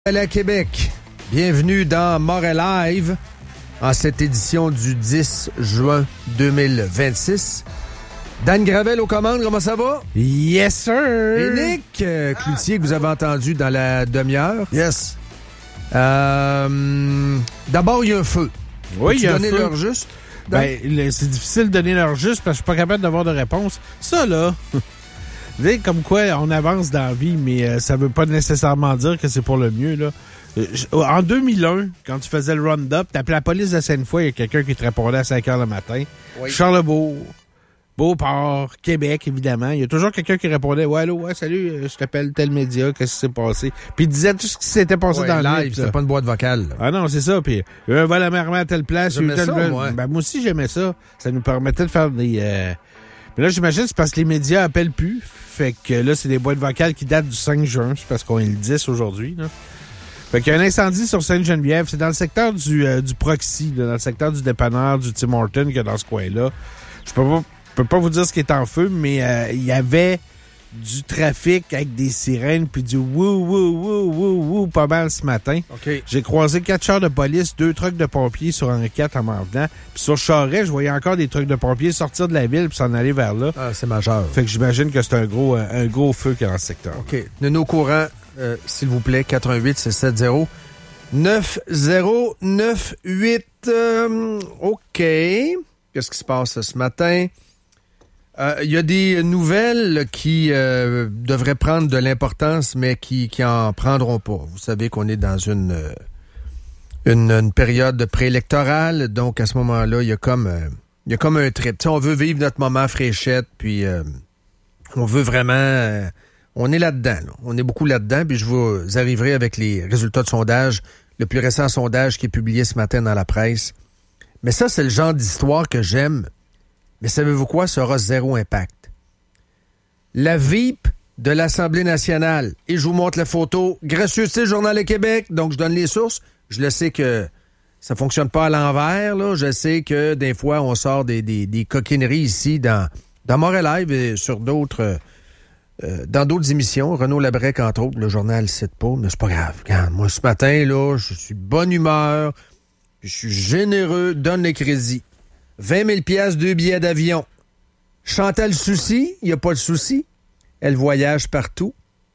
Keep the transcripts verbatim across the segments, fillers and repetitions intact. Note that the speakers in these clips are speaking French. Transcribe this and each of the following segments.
À Québec, bienvenue dans Montréal Live en cette édition du dix juin deux mille vingt-six. Dan Gravel aux commandes, comment ça va? Yes, sir! Et Nick euh, Cloutier, que vous avez entendu dans la demi-heure. Yes. Euh, d'abord, il y a un feu. Oui, il y a un donner feu. l'heure juste? Ben, le- c'est difficile de donner l'heure juste parce que je suis pas capable d'avoir de réponse. Ça, là... Vous savez, comme quoi on avance dans la vie, mais euh, ça veut pas nécessairement dire que c'est pour le mieux, là. Euh, j- en deux mille un, quand tu faisais le round-up, t'appelais la police de Sainte-Foy, il y a quelqu'un qui te répondait à cinq heures le matin. Oui. Charlebourg, Beauport, Québec, évidemment. Il y a toujours quelqu'un qui répondait « Ouais, allô, ouais, salut, euh, je t'appelle tel média, qu'est-ce qui s'est passé? » Puis il disait tout ce qui s'était passé Ouais, dans le live, livre, c'était ça. pas une boîte vocale. là. Ah non, c'est ça. Puis, euh, voilà, ma à telle place. J'aimais tel- ça, moi. Ben, moi aussi, j'aimais ça. Ça nous permettait de faire des... euh, Mais là, j'imagine c'est parce que les médias appellent plus. Fait que là, c'est des boîtes vocales qui datent du cinq juin. C'est parce qu'on est le dix aujourd'hui, là. Fait qu'il y a un incendie sur Sainte-Geneviève. C'est dans le secteur du, euh, du Proxy, là, dans le secteur du dépanneur du Tim Hortons, qu'il y a dans ce coin-là. Je peux pas, peux pas vous dire ce qui est en feu, mais euh, il y avait du trafic avec des sirènes puis du wou wou wou wou wou pas mal ce matin. OK. J'ai croisé quatre chars de police, deux trucks de pompiers sur Henri quatre en m'en venant. Puis sur Charest, je voyais encore des trucks de pompiers sortir de la ville puis s'en aller vers là. Ah, c'est majeur. Fait que j'imagine que c'est un gros euh, un gros feu qui est dans le secteur. OK. Tenez-nous au courant, euh, s'il vous plaît, quatre un huit six sept zéro neuf zéro neuf huit. Euh, OK. Qu'est-ce qui se passe ce matin? Il euh, y a des nouvelles qui euh, devraient prendre de l'importance, mais qui qui en prendront pas. Vous savez qu'on est dans une, euh, une une période préélectorale, donc à ce moment-là, il y a comme euh, il y a comme un trip. Tu sais, on veut vivre notre moment fraîchette, puis euh, on veut vraiment... euh, on est là-dedans. Là. On est beaucoup là-dedans, puis je vous arriverai avec les résultats de sondage, le plus récent sondage qui est publié ce matin dans la presse. Mais ça, c'est le genre d'histoire que j'aime. Mais savez-vous quoi? Ça aura zéro impact. La V I P de l'Assemblée nationale, et je vous montre la photo, Gracieuseté Journal de Québec, donc je donne les sources. Je le sais que ça fonctionne pas à l'envers, là. Je sais que des fois, on sort des, des, des coquineries ici dans, dans Montréal Live et sur d'autres... Euh, dans d'autres émissions. Renaud Labrec, entre autres, le journal ne cite pas, mais c'est pas grave. Regarde, moi, ce matin, là, je suis de bonne humeur, je suis généreux, donne les crédits. vingt mille piastres, deux billets d'avion. Chantal Soucy, il n'y a pas de souci. Elle voyage partout.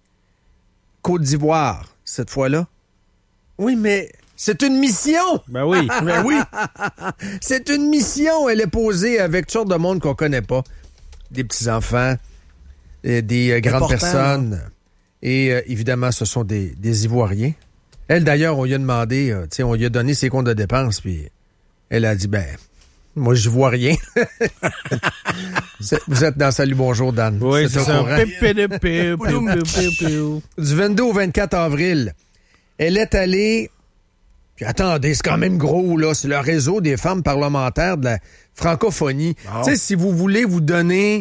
Côte d'Ivoire, cette fois-là. Oui, mais c'est une mission! Ben oui, ben oui. C'est une mission! Elle est posée avec toutes sortes de monde qu'on connaît pas. Des petits-enfants, euh, des euh, grandes Important, personnes. là. Et euh, évidemment, ce sont des, des Ivoiriens. Elle, d'ailleurs, on lui a demandé, euh, tu sais, on lui a donné ses comptes de dépenses, puis elle a dit, ben... Moi, je vois rien. C'est- Vous êtes dans Salut Bonjour, Dan. Oui, C'est c'est au ça. courant. Pip, pip, pip, pip, pip, pip, pip. Du vingt-deux au vingt-quatre avril, elle est allée... Puis attendez, c'est quand même gros, là. C'est le réseau des femmes parlementaires de la francophonie. Bon. Tu sais, si vous voulez vous donner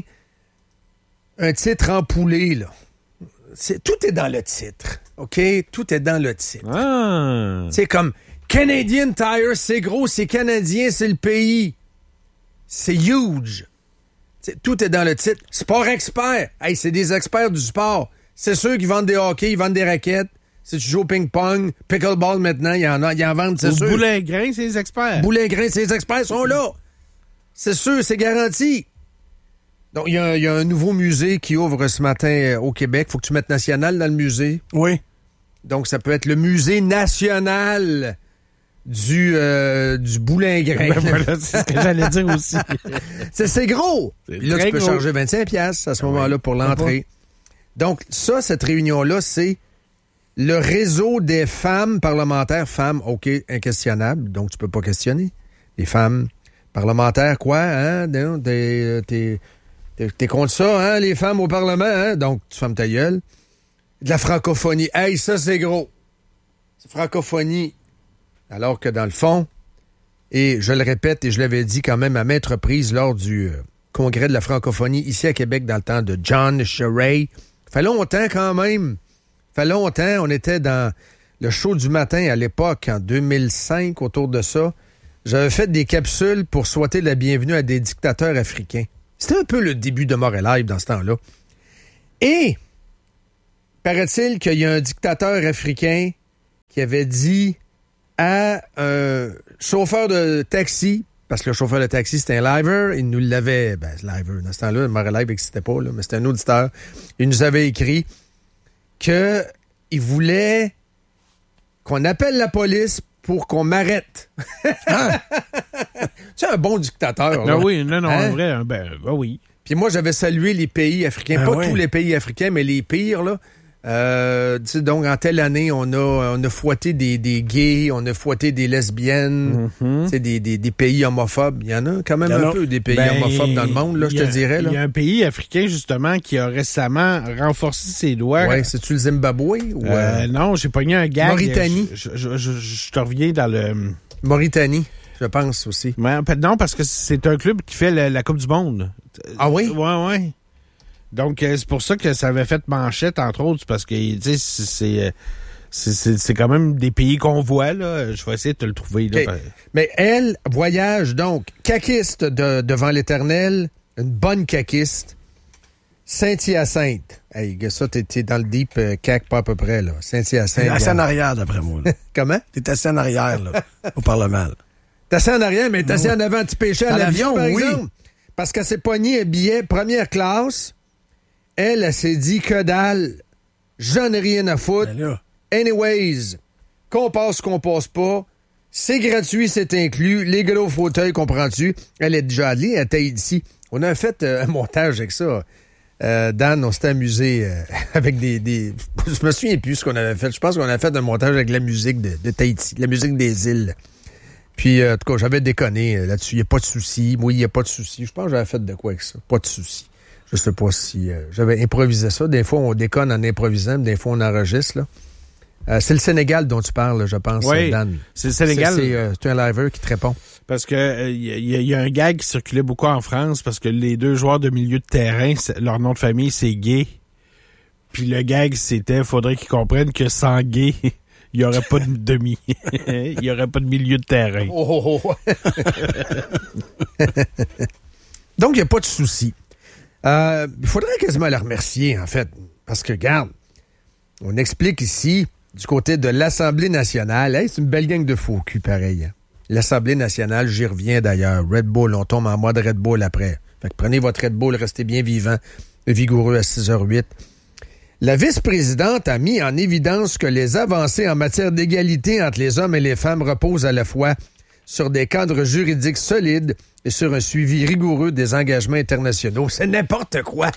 un titre empoulé, là, c'est, tout est dans le titre, OK? Tout est dans le titre. Ah. C'est comme Canadian Tire, c'est gros, c'est canadien, c'est le pays. C'est huge. C'est- tout est dans le titre. Sport expert. Hey, c'est des experts du sport. C'est ceux qui vendent des hockey, ils vendent des raquettes. Si tu joues au ping-pong, pickleball maintenant, il y en a, il y en vendent, c'est Au sûr. boulingrin, c'est les experts. Boulingrin, ces experts sont là. C'est sûr, c'est garanti. Donc, il y, a un- il y a un nouveau musée qui ouvre ce matin euh, au Québec. Faut que tu mettes national dans le musée. Oui. Donc, ça peut être le musée national du, euh, du boulingrin. Ben voilà, c'est ce que j'allais dire aussi. c'est, c'est gros. C'est Puis là, très tu peux gros. charger vingt-cinq piastres à ce moment-là pour l'entrée. Donc, ça, cette réunion-là, c'est le réseau des femmes parlementaires. Femmes, OK, inquestionnable, donc tu peux pas questionner. Les femmes parlementaires, quoi, hein? Non, T'es, t'es, t'es, t'es contre ça, hein, les femmes au Parlement, hein? Donc, tu fermes ta gueule. De la francophonie. Hey, ça, c'est gros. C'est francophonie. Alors que dans le fond, et je le répète et je l'avais dit quand même à maintes reprises lors du euh, congrès de la francophonie ici à Québec dans le temps de John Sherray. Ça fait longtemps quand même. Ça fait longtemps. On était dans le show du matin à l'époque, en deux mille cinq, autour de ça. J'avais fait des capsules pour souhaiter la bienvenue à des dictateurs africains. C'était un peu le début de Montréal Live dans ce temps-là. Et paraît-il qu'il y a un dictateur africain qui avait dit à un chauffeur de taxi, parce que le chauffeur de taxi, c'était un liver, il nous l'avait, ben, liver, dans ce temps-là, le Marais Live n'existait pas, là, mais c'était un auditeur. Il nous avait écrit qu'il voulait qu'on appelle la police pour qu'on m'arrête. Ah! C'est un bon dictateur. Ah oui, non, non, hein? En vrai, ben, ben oui. Puis moi, j'avais salué les pays africains. Ben pas oui. Tous les pays africains, mais les pires, là. Euh, donc, en telle année, on a, on a fouetté des, des gays, on a fouetté des lesbiennes, mm-hmm. des, des, des pays homophobes. Il y en a quand même un peu des pays ben, homophobes dans le monde, là, je te dirais. Il y a un pays africain, justement, qui a récemment renforcé ses lois. Oui, c'est-tu le Zimbabwe? Ou, euh... Euh, non, j'ai pogné un gag. Mauritanie. Je, je, je, je te reviens dans le... Mauritanie, je pense aussi. Mais, non, parce que c'est un club qui fait la, la Coupe du Monde. Ah oui? Oui, oui. Donc, euh, c'est pour ça que ça avait fait manchette, entre autres, parce que, tu sais, c'est, c'est, c'est, c'est quand même des pays qu'on voit, là. Je vais essayer de te le trouver, là. Okay. Mais elle voyage, donc, caquiste de, devant l'Éternel, une bonne caquiste, Saint-Hyacinthe. Hey, ça, t'es, t'es dans le deep euh, cac pas à peu près, là. Saint-Hyacinthe. T'es assis en arrière, d'après moi, là. Comment? T'es assis en arrière, là, au Parlement, là. T'es assis en arrière, mais t'es assis en avant, tu pêchais à l'avion, par oui. exemple. Parce qu'elle s'est pognée un billet première classe. Elle, elle s'est dit que dalle, j'en ai rien à foutre. Ben Anyways, qu'on passe, qu'on passe pas, c'est gratuit, c'est inclus. Les gros fauteuils, comprends-tu? Elle est déjà allée à Tahiti. On a fait euh, un montage avec ça. Euh, Dan, on s'était amusé euh, avec des, des... Je me souviens plus ce qu'on avait fait. Je pense qu'on a fait un montage avec la musique de, de Tahiti, la musique des îles. Puis, euh, en tout cas, j'avais déconné euh, là-dessus. Il n'y a pas de souci. Moi, il n'y a pas de souci. Je pense que j'avais fait de quoi avec ça. Pas de souci. Je sais pas si... Euh, j'avais improvisé ça. Des fois, on déconne en improvisant, des fois, on enregistre. Là. Euh, c'est le Sénégal dont tu parles, je pense, oui, Dan. C'est le Sénégal. C'est, c'est, euh, c'est un liver qui te répond. Parce que il euh, y, y a un gag qui circulait beaucoup en France parce que les deux joueurs de milieu de terrain, leur nom de famille, c'est Gay. Puis le gag, c'était, faudrait qu'ils comprennent que sans Gay... Il n'y aurait pas de demi. Il n'y aurait pas de milieu de terrain. Oh, oh, oh. Donc, il n'y a pas de souci. Euh, il faudrait quasiment la remercier, en fait. Parce que, regarde, on explique ici, du côté de l'Assemblée nationale, hey, c'est une belle gang de faux cul, pareil. Hein? L'Assemblée nationale, j'y reviens d'ailleurs. Red Bull, on tombe en mode Red Bull après. Fait que prenez votre Red Bull, restez bien vivant, vigoureux à six heures huit. La vice-présidente a mis en évidence que les avancées en matière d'égalité entre les hommes et les femmes reposent à la fois sur des cadres juridiques solides et sur un suivi rigoureux des engagements internationaux. C'est n'importe quoi.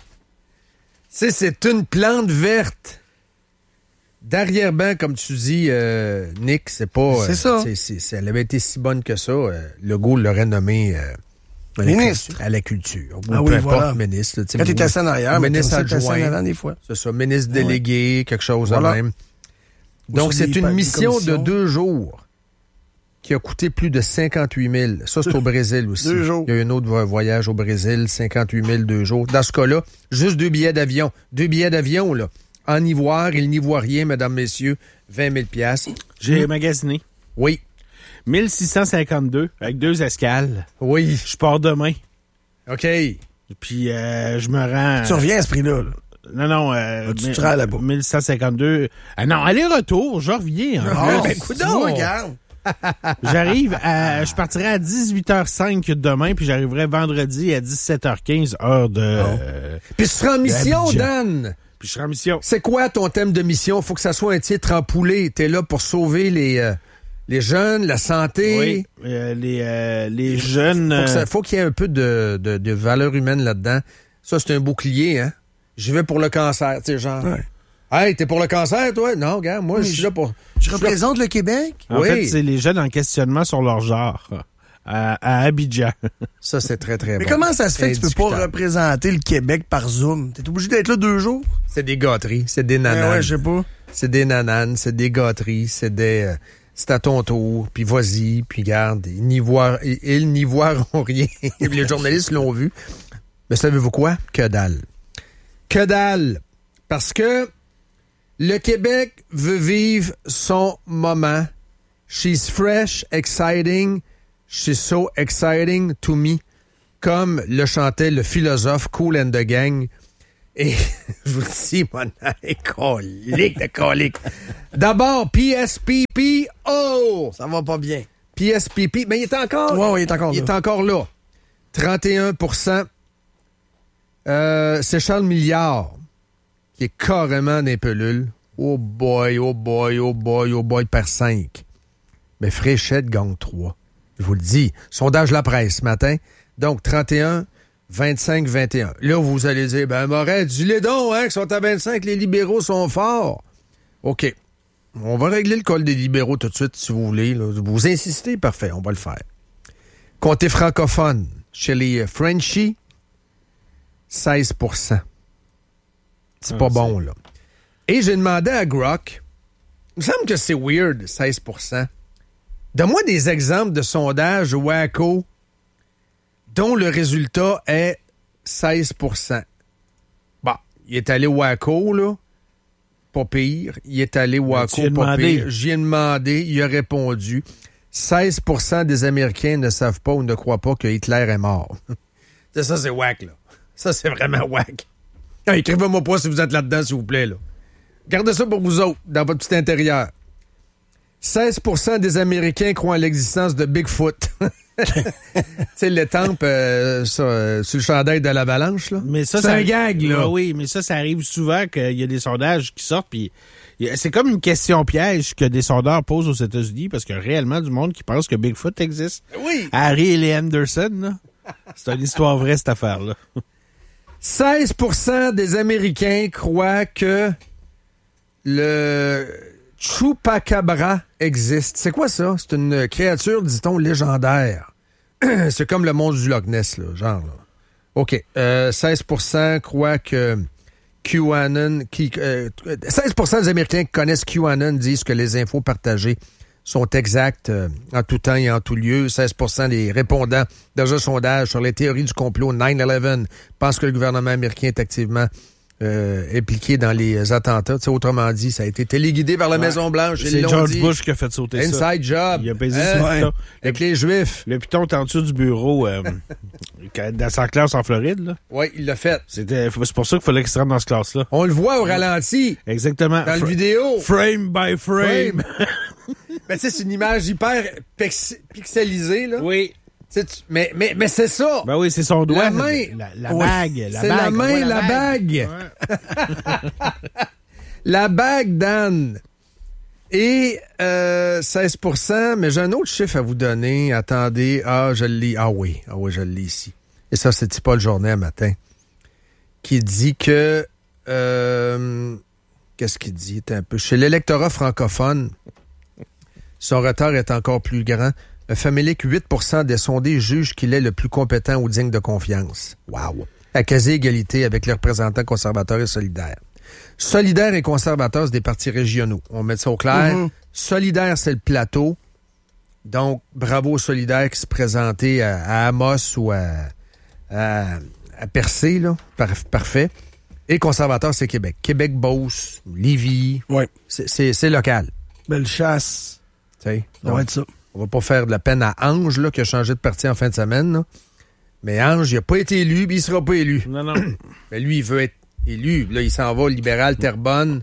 C'est, c'est une plante verte. D'arrière-ban, comme tu dis, euh, Nick, c'est pas... C'est euh, ça. C'est, c'est, c'est, elle avait été si bonne que ça. Euh, Legault l'aurait nommé... Euh, À la, ministre. culture, à la culture. Ah ou oui, peu importe, voilà. ministre. Quand t'es assis en arrière, ministre adjoint. adjoint. En avant des fois. C'est ça, ministre délégué, oui. Quelque chose voilà. de même. Donc, c'est une mission de deux jours qui a coûté plus de cinquante-huit mille. Ça, c'est au Brésil aussi. Deux jours. Il y a un autre voyage au Brésil, cinquante-huit mille, deux jours. Dans ce cas-là, juste deux billets d'avion. Deux billets d'avion, là. En ivoire, il n'y voit rien, mesdames, messieurs. vingt mille piastres. J'ai mmh. magasiné. Oui. mille six cent cinquante-deux avec deux escales. Oui. Je pars demain. OK. Puis euh, je me rends... Tu reviens à ce prix-là. Là. Non, non. Euh, tu te rends là-bas. mille cent cinquante-deux. Ah non, aller-retour, je reviens. Ah, ben écoute donc, regarde. J'arrive à... Je partirai à dix-huit heures cinq demain, puis j'arriverai vendredi à dix-sept heures quinze, heure de... Oh. Euh, puis tu seras en mission, Dan! Puis je serai en mission. C'est quoi ton thème de mission? Faut que ça soit un titre empoulé. T'es là pour sauver les... Euh... Les jeunes, la santé. Oui, euh, les, euh, les jeunes... Faut, que ça, faut qu'il y ait un peu de, de, de valeur humaine là-dedans. Ça, c'est un bouclier, hein? J'y vais pour le cancer, tu sais, genre... Ouais. Hey, t'es pour le cancer, toi? Non, regarde, moi, oui, je suis là pour... Je représente là... le Québec? En oui. fait, c'est les jeunes en questionnement sur leur genre. À, à Abidjan. Ça, c'est très, très Mais bon. comment ça se fait que tu peux pas représenter le Québec par Zoom? T'es obligé d'être là deux jours? C'est des gâteries, c'est des nananes. Ouais, ouais, je sais pas. C'est des nananes, c'est des gâteries, c'est des... Euh... C'est à ton tour, puis vas-y, puis garde, ils n'y voient, ils n'y voiront rien. Les journalistes l'ont vu. Mais savez-vous quoi? Que dalle. Que dalle. Parce que le Québec veut vivre son moment. She's fresh, exciting. She's so exciting to me. Comme le chantait le philosophe Kool and the Gang. Et je vous le dis, mon colique de colique. D'abord, P S P P O. Ça va pas bien. P S P P, mais il est encore... Ouais, ouais, il est encore il là. est encore là. trente et un pour cent. Euh, c'est Charles Milliard, qui est carrément des pelules. Oh boy, oh boy, oh boy, oh boy, par cinq. Mais Fréchette gagne trois. Je vous le dis. Sondage La Presse ce matin. Donc, trente et un, vingt-cinq, vingt et un. Là, vous allez dire, ben, Moret, dis-les donc, hein, qu'ils sont à vingt-cinq, les libéraux sont forts. OK. On va régler le col des libéraux tout de suite, si vous voulez. Là. Vous insistez, parfait, on va le faire. Comté francophone, chez les Frenchies, seize pour cent. C'est ah, pas bon, c'est... là. Et j'ai demandé à Grok, il me semble que c'est weird, seize pour cent. Donne-moi des exemples de sondages wacko dont le résultat est seize pour cent. Bon, il est allé wacko, là. Pas pire. Il est allé wacko, pas demandé. Pire. J'y ai demandé, il a répondu. seize pour cent des Américains ne savent pas ou ne croient pas que Hitler est mort. C'est ça, c'est wack, là. Ça, c'est vraiment wack. Ah, écrivez-moi pas si vous êtes là-dedans, s'il vous plaît, là. Gardez ça pour vous autres, dans votre petit intérieur. seize pour cent des Américains croient en l'existence de Bigfoot. Tu sais, l'étampe euh, sur, euh, sur le chandail de l'avalanche, là. Mais ça, c'est ça, un gag, là. Ah oui, mais ça, ça arrive souvent qu'il y a des sondages qui sortent, puis c'est comme une question piège que des sondeurs posent aux États-Unis, parce qu'il y a réellement du monde qui pense que Bigfoot existe. Oui. Harry et Lee Anderson, là. C'est une histoire vraie, cette affaire-là. seize pour cent des Américains croient que le Chupacabra existe. C'est quoi ça? C'est une créature, dit-on, légendaire. C'est comme le monstre du Loch Ness, là, genre. Là. OK. Euh, seize pour cent croient que QAnon... Qui, euh, seize pour cent des Américains qui connaissent QAnon disent que les infos partagées sont exactes euh, en tout temps et en tout lieu. seize pour cent des répondants dans un sondage sur les théories du complot neuf onze pensent que le gouvernement américain est activement euh, impliqué dans les attentats. T'sais, autrement dit, ça a été téléguidé par la ouais. Maison-Blanche. C'est George dit. Bush qui a fait sauter Inside ça. Inside job. Il a baisé hein? sur ouais. le Avec les Juifs. Le piton est en dessous du bureau euh, dans sa classe en Floride. Là. Oui, il l'a fait. C'était, c'est pour ça qu'il fallait qu'il se rende dans cette classe-là. On le voit au ralenti. Exactement. Dans Fra- la vidéo. Frame by frame. frame. Ben, tu sais, c'est une image hyper pex- pixelisée, là. Oui. Tu, mais, mais, mais c'est ça. Ben oui, c'est son doigt. La main. La, la oui. bague. La c'est bague. la main, la, la bague. bague. Ouais. La bague, Dan. Et euh, seize pour cent, mais j'ai un autre chiffre à vous donner. Attendez. Ah, je le lis. Ah oui. Ah oui, je le lis ici. Et ça, c'est Paul Journet un matin. Qui dit que... Euh, qu'est-ce qu'il dit? Un peu. Chez l'électorat francophone, son retard est encore plus grand. Un famélique huit pour cent des sondés jugent qu'il est le plus compétent ou digne de confiance. Wow! À quasi-égalité avec les représentants conservateurs et solidaires. Solidaires et conservateurs, c'est des partis régionaux. On met ça au clair. Mm-hmm. Solidaires, c'est le plateau. Donc, bravo aux solidaires qui se présentaient à, à Amos ou à, à, à Percé, là. Par, parfait. Et conservateurs, c'est Québec. Québec-Beauce, Lévis. Oui. C'est, c'est, c'est local. Bellechasse. Tu sais. Ça va être ça. On va pas faire de la peine à Ange, là, qui a changé de parti en fin de semaine. Là. Mais Ange, il n'a pas été élu, puis il sera pas élu. Non, non. Mais lui, il veut être élu. Là, il s'en va, libéral, Terrebonne.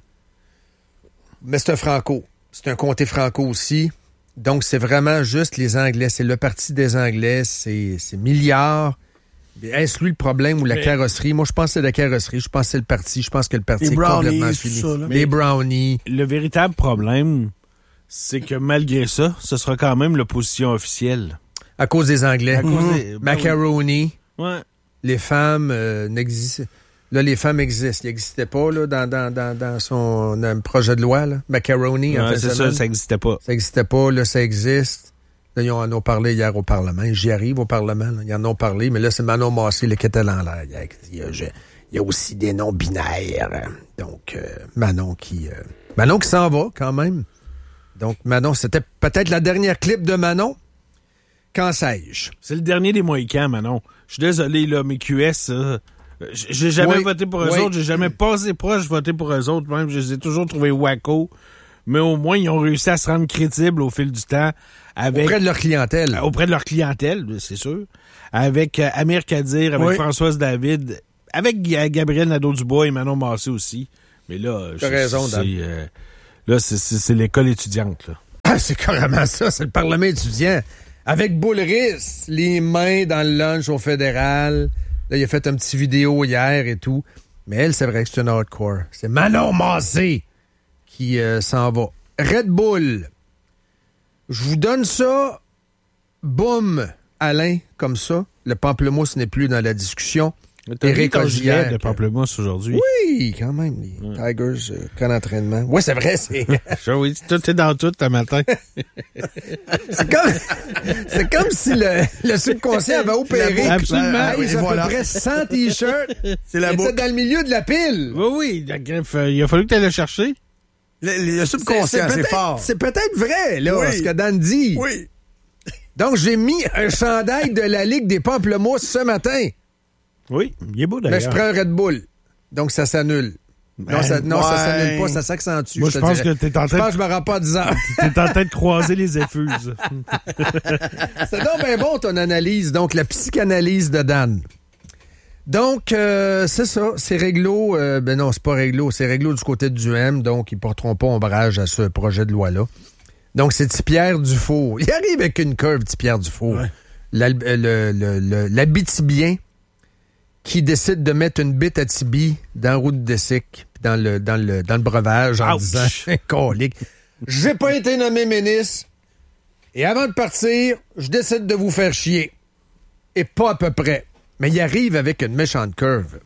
Mais c'est un Franco. C'est un comté Franco aussi. Donc, c'est vraiment juste les Anglais. C'est le parti des Anglais. C'est, c'est milliards. Mais est-ce lui le problème ou la mais... carrosserie? Moi, je pense que c'est la carrosserie. Je pense que c'est le parti. Je pense que le parti est complètement fini. Ça, les brownies. Le véritable problème... c'est que malgré ça, ce sera quand même l'opposition officielle. À cause des Anglais. À cause mmh. des... Macaroni. Ouais. Les femmes euh, n'existent... Là, les femmes existent. Ils n'existaient pas là, dans, dans, dans, dans son dans projet de loi. Là. Macaroni, ouais, en fait. C'est ça, ça n'existait pas. Ça n'existait pas. Là, ça existe. Là, ils en ont parlé hier au Parlement. J'y arrive au Parlement. Là. Ils en ont parlé. Mais là, c'est Manon Massé qui était en l'air. Il y a, il y a aussi des noms binaires. Donc, euh, Manon qui... Euh, Manon qui s'en va, quand même. Donc, Manon, c'était peut-être la dernière clip de Manon. Qu'en sais-je? C'est le dernier des Mohicans, Manon. Je suis désolé, là, mais Q S, euh, j'ai jamais oui, voté pour eux oui. autres. J'ai jamais passé proche de voter pour eux autres. Même, je les ai toujours trouvés wacko. Mais au moins, ils ont réussi à se rendre crédibles au fil du temps. Avec, auprès de leur clientèle. Euh, auprès de leur clientèle, c'est sûr. Avec euh, Amir Kadir, avec oui. Françoise David, avec Gabriel Nadeau-Dubois et Manon Massé aussi. Mais là, t'as raison, c'est, euh, là, c'est, c'est, c'est l'école étudiante, là. Ah, c'est carrément ça, c'est le Parlement étudiant. Avec Boulris, les mains dans le lunch au fédéral. Là, il a fait un petit vidéo hier et tout. Mais elle, c'est vrai que c'est une hardcore. C'est Manon Massé qui euh, s'en va. Red Bull. Je vous donne ça. Boum, Alain, comme ça. Le pamplemousse n'est plus dans la discussion. T'as Éric vu ton Augier gilet de pamplemousse aujourd'hui? Oui, quand même. Les ouais. Tigers, euh, camp d'entraînement. Oui, c'est vrai. C'est... oui, tout est dans tout ce matin. c'est, comme, c'est comme si le, le subconscient avait opéré. Absolument. Ah, oui, il y a voilà. à peu près cent t-shirts. C'est la boucle. Dans le milieu de la pile. Oui, oui. La greffe, euh, il a fallu que tu ailles le chercher. Le, le subconscient, c'est, c'est, c'est fort. C'est peut-être vrai, là, oui. ce que Dan dit. Oui. Donc, j'ai mis un chandail de la Ligue des Pamplemousses ce matin. Oui, il est beau d'ailleurs. Mais je prends un Red Bull. Donc, ça s'annule. Ben, non, ça, non ouais. ça s'annule pas, ça s'accentue. Moi, je, je pense dirais. que t'es en train Je pense que je me rends pas à dix heures. T'es en train de croiser les effuses. C'est donc bien bon, ton analyse. Donc, la psychanalyse de Dan. Donc, euh, c'est ça. C'est réglo. Euh, ben non, c'est pas réglo. C'est réglo du côté du M. Donc, ils porteront pas ombrage à ce projet de loi-là. Donc, c'est Tipierre Dufault. Il arrive avec une curve, Tipierre Dufault. Ouais. La, le, le, le, l'Abitibien qui décide de mettre une bite à Tibi dans la route de Dessic, dans le, dans le, dans le breuvage, en Ouch. disant « Colique, j'ai pas été nommé ministre, et avant de partir, je décide de vous faire chier. » Et pas à peu près. Mais il arrive avec une méchante curve.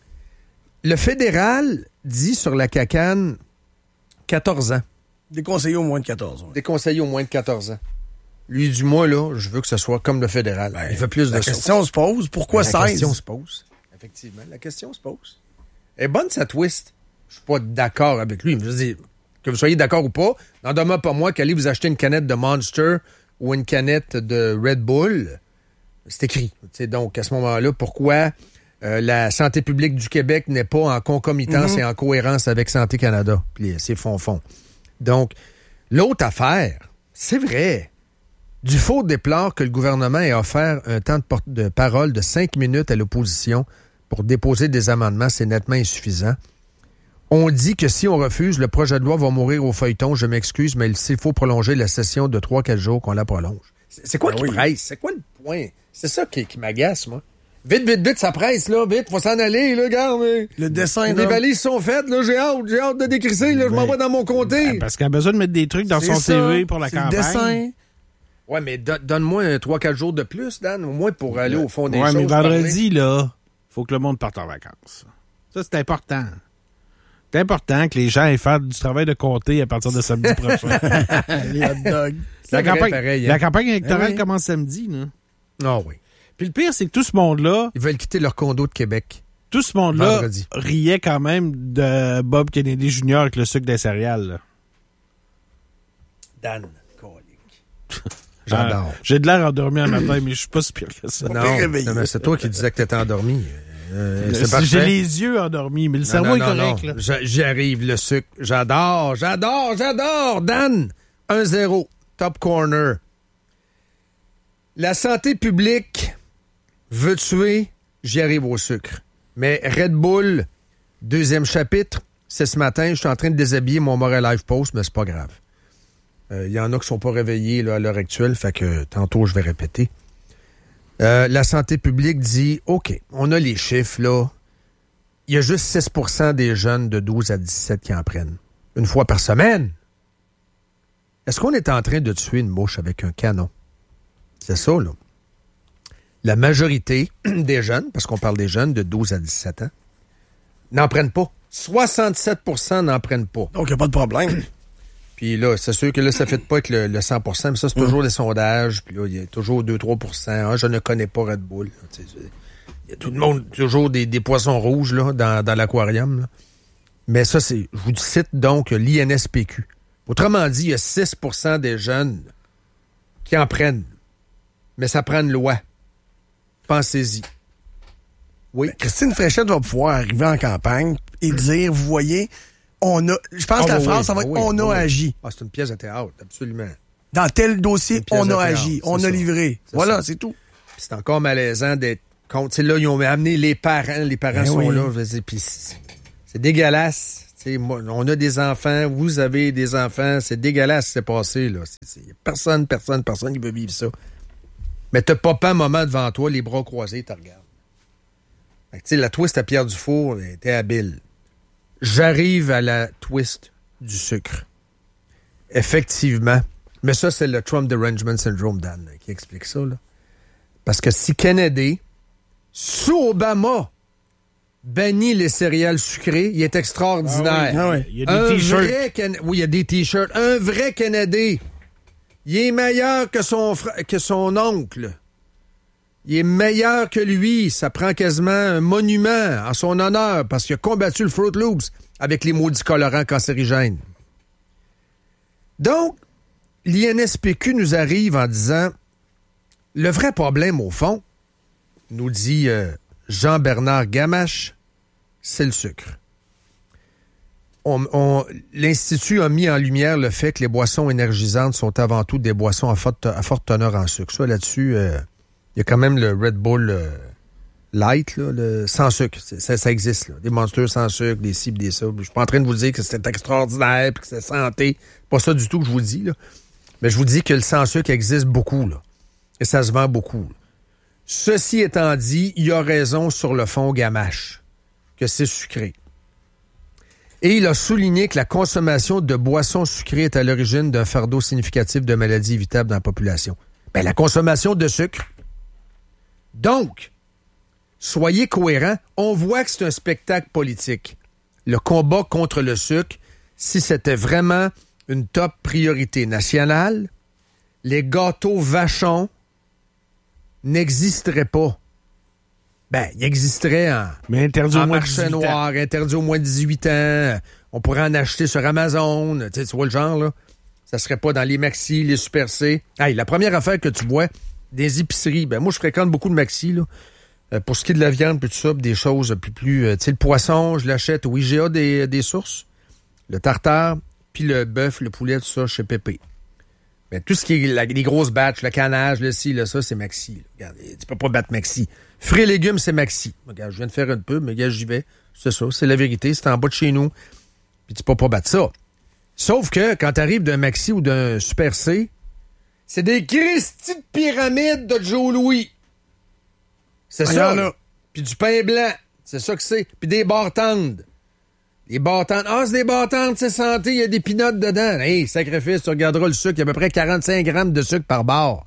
Le fédéral dit sur la cacane quatorze ans. Des conseillers au moins de quatorze ans. Des conseillers au moins de quatorze ans. Lui, du moins, là, je veux que ce soit comme le fédéral. Ben, il veut plus de La question sauce. se pose. Pourquoi ben, seize? La question se pose. Effectivement, la question se pose. Elle est bonne, sa twist. Je suis pas d'accord avec lui. Mais je dis, que vous soyez d'accord ou pas, n'en demeure pas moi qu'allez vous acheter une canette de Monster ou une canette de Red Bull. C'est écrit. T'sais, donc, à ce moment-là, pourquoi euh, la santé publique du Québec n'est pas en concomitance mm-hmm. et en cohérence avec Santé Canada? Puis c'est fond-fond. Donc, l'autre affaire, c'est vrai. Dufault déplore que le gouvernement ait offert un temps de, por- de parole de cinq minutes à l'opposition pour déposer des amendements. C'est nettement insuffisant. On dit que si on refuse, le projet de loi va mourir au feuilleton. Je m'excuse, mais s'il faut prolonger la session de trois à quatre jours, qu'on la prolonge. C'est, c'est quoi ben qui oui. presse? C'est quoi le point? C'est ça qui, qui m'agace, moi. Vite, vite, vite, ça presse, là. Vite, faut s'en aller, là, regarde. Le dessin, Les valises sont faites, là. J'ai hâte, j'ai hâte de décrisser, là. Je m'en vais dans mon comté. Ben, parce qu'il a besoin de mettre des trucs dans c'est son ça, C V pour la c'est campagne. Le dessin. Ouais, mais don- donne-moi trois à quatre jours de plus, Dan, au moins pour aller au fond des ouais, choses. Ouais, mais vendredi, parler. là, faut que le monde parte en vacances. Ça, c'est important. C'est important que les gens aient fait du travail de comté à partir de samedi prochain. Les hot dogs. La, vrai, campagne, pareil, hein? la campagne électorale oui. commence samedi, là. Ah oui. Puis le pire, c'est que tout ce monde-là... Ils veulent quitter leur condo de Québec. Tout ce monde-là vendredi. riait quand même de Bob Kennedy junior avec le sucre des céréales, là. Dan, colique. J'adore. Ah, j'ai de l'air endormi un matin, mais je suis pas si pire que ça. Non, non mais c'est toi qui disais que t'étais endormi. Euh, c'est parfait. J'ai les yeux endormis, mais le non, cerveau non, est correct. Non. Là. Je, j'y arrive, le sucre. J'adore, j'adore, j'adore. Dan, un zéro, top corner. La santé publique veut tuer, j'y arrive au sucre. Mais Red Bull, deuxième chapitre, c'est ce matin, je suis en train de déshabiller mon Montréal Live Post, mais c'est pas grave. Il euh, y en a qui sont pas réveillés là, à l'heure actuelle, fait que tantôt je vais répéter. Euh, la santé publique dit, OK, on a les chiffres, là. Il y a juste six pour cent des jeunes de douze à dix-sept qui en prennent. Une fois par semaine. Est-ce qu'on est en train de tuer une mouche avec un canon? C'est ça, là. La majorité des jeunes, parce qu'on parle des jeunes de douze à dix-sept ans, n'en prennent pas. soixante-sept pour cent n'en prennent pas. Donc, il n'y a pas de problème. Puis là, c'est sûr que là, ça ne fait pas avec le, le cent pour cent, mais ça, c'est toujours des sondages. Puis là, il y a toujours deux à trois pour cent. Ah, je ne connais pas Red Bull. Il y a tout le monde, toujours des, des poissons rouges là, dans, dans l'aquarium. Là. Mais ça, c'est, je vous cite donc l'I N S P Q. Autrement dit, il y a six pour cent des jeunes qui en prennent. Mais ça prend une loi. Pensez-y. Oui. Ben, Christine Fréchette va pouvoir arriver en campagne et dire, vous voyez, on a, je pense oh, que la oui, phrase, ça va être, oui, on a oui. agi. Ah, c'est une pièce de théâtre, absolument. Dans tel dossier, on a agi, on a livré. C'est voilà, ça. C'est tout. Puis c'est encore malaisant d'être contre. Là, ils ont amené les parents. Les parents ben sont oui. là. Puis c'est, c'est dégueulasse. T'sais, moi, on a des enfants. Vous avez des enfants. C'est dégueulasse ce qui s'est passé. Là. C'est, c'est, personne, personne, personne qui veut vivre ça. Mais t'as pas un moment devant toi, les bras croisés, tu regardes. Fait que, la twist à Pierre Dufour était habile. J'arrive à la twist du sucre. Effectivement. Mais ça, c'est le Trump Derangement Syndrome, Dan, qui explique ça. Là. Parce que si Kennedy, sous Obama, bannit les céréales sucrées, il est extraordinaire. Ah oui. Ah oui. Il y a des Un t-shirts. vrai Ken- oui, il y a des t-shirts. Un vrai Kennedy. Il est meilleur que son, fra- que son oncle. Il est meilleur que lui. Ça prend quasiment un monument en son honneur parce qu'il a combattu le Fruit Loops avec les maudits colorants cancérigènes. Donc, l'I N S P Q nous arrive en disant le vrai problème, au fond, nous dit euh, Jean-Bernard Gamache, c'est le sucre. On, on, L'Institut a mis en lumière le fait que les boissons énergisantes sont avant tout des boissons à forte, à forte teneur en sucre. Ça, là-dessus, il euh, y a quand même le Red Bull euh, Light, là, le, sans sucre. Ça, ça existe. Là. Des Monsters sans sucre, des cibles, des ça. Je suis pas en train de vous dire que c'est extraordinaire et que c'est santé. Pas ça du tout que je vous dis. Là. Mais je vous dis que le sans sucre existe beaucoup. Là. Et ça se vend beaucoup. Là. Ceci étant dit, il y a raison sur le fond Gamache, que c'est sucré. Et il a souligné que la consommation de boissons sucrées est à l'origine d'un fardeau significatif de maladies évitables dans la population. Bien, la consommation de sucre. Donc, soyez cohérents. On voit que c'est un spectacle politique. Le combat contre le sucre, si c'était vraiment une top priorité nationale, les gâteaux Vachon n'existeraient pas. Ben, il existerait en, Mais interdit au en moins marché dix-huit ans. noir, interdit au moins dix-huit ans. On pourrait en acheter sur Amazon. Tu sais, tu vois le genre, là? Ça serait pas dans les Maxi, les Super C. Hey, la première affaire que tu vois, des épiceries. Ben, moi, je fréquente beaucoup de Maxi, là. Euh, pour ce qui est de la viande, puis tout ça, puis des choses plus, plus... Euh, tu sais, le poisson, je l'achète au I G A des, des sources. Le tartare, puis le bœuf, le poulet, tout ça, chez Pépé. Mais tout ce qui est la, les grosses batches, le canage, le ci, le ça, c'est Maxi. Là. Regarde, tu peux pas battre Maxi. Fruits et légumes, c'est Maxi. Regarde, je viens de faire une pub, mais regarde, j'y vais. C'est ça, c'est la vérité. C'est en bas de chez nous. Puis tu peux pas battre ça. Sauf que quand tu arrives d'un Maxi ou d'un Super C, c'est des Christy de pyramides de Joe Louis. C'est Il y ça. en a. Là. Puis du pain blanc. C'est ça que c'est. Puis des bartendes. Les bartendes. Ah, c'est des bartendes, c'est santé, il y a des pinottes dedans. Hey, sacrifice, tu regarderas le sucre. Il y a à peu près quarante-cinq grammes de sucre par bar.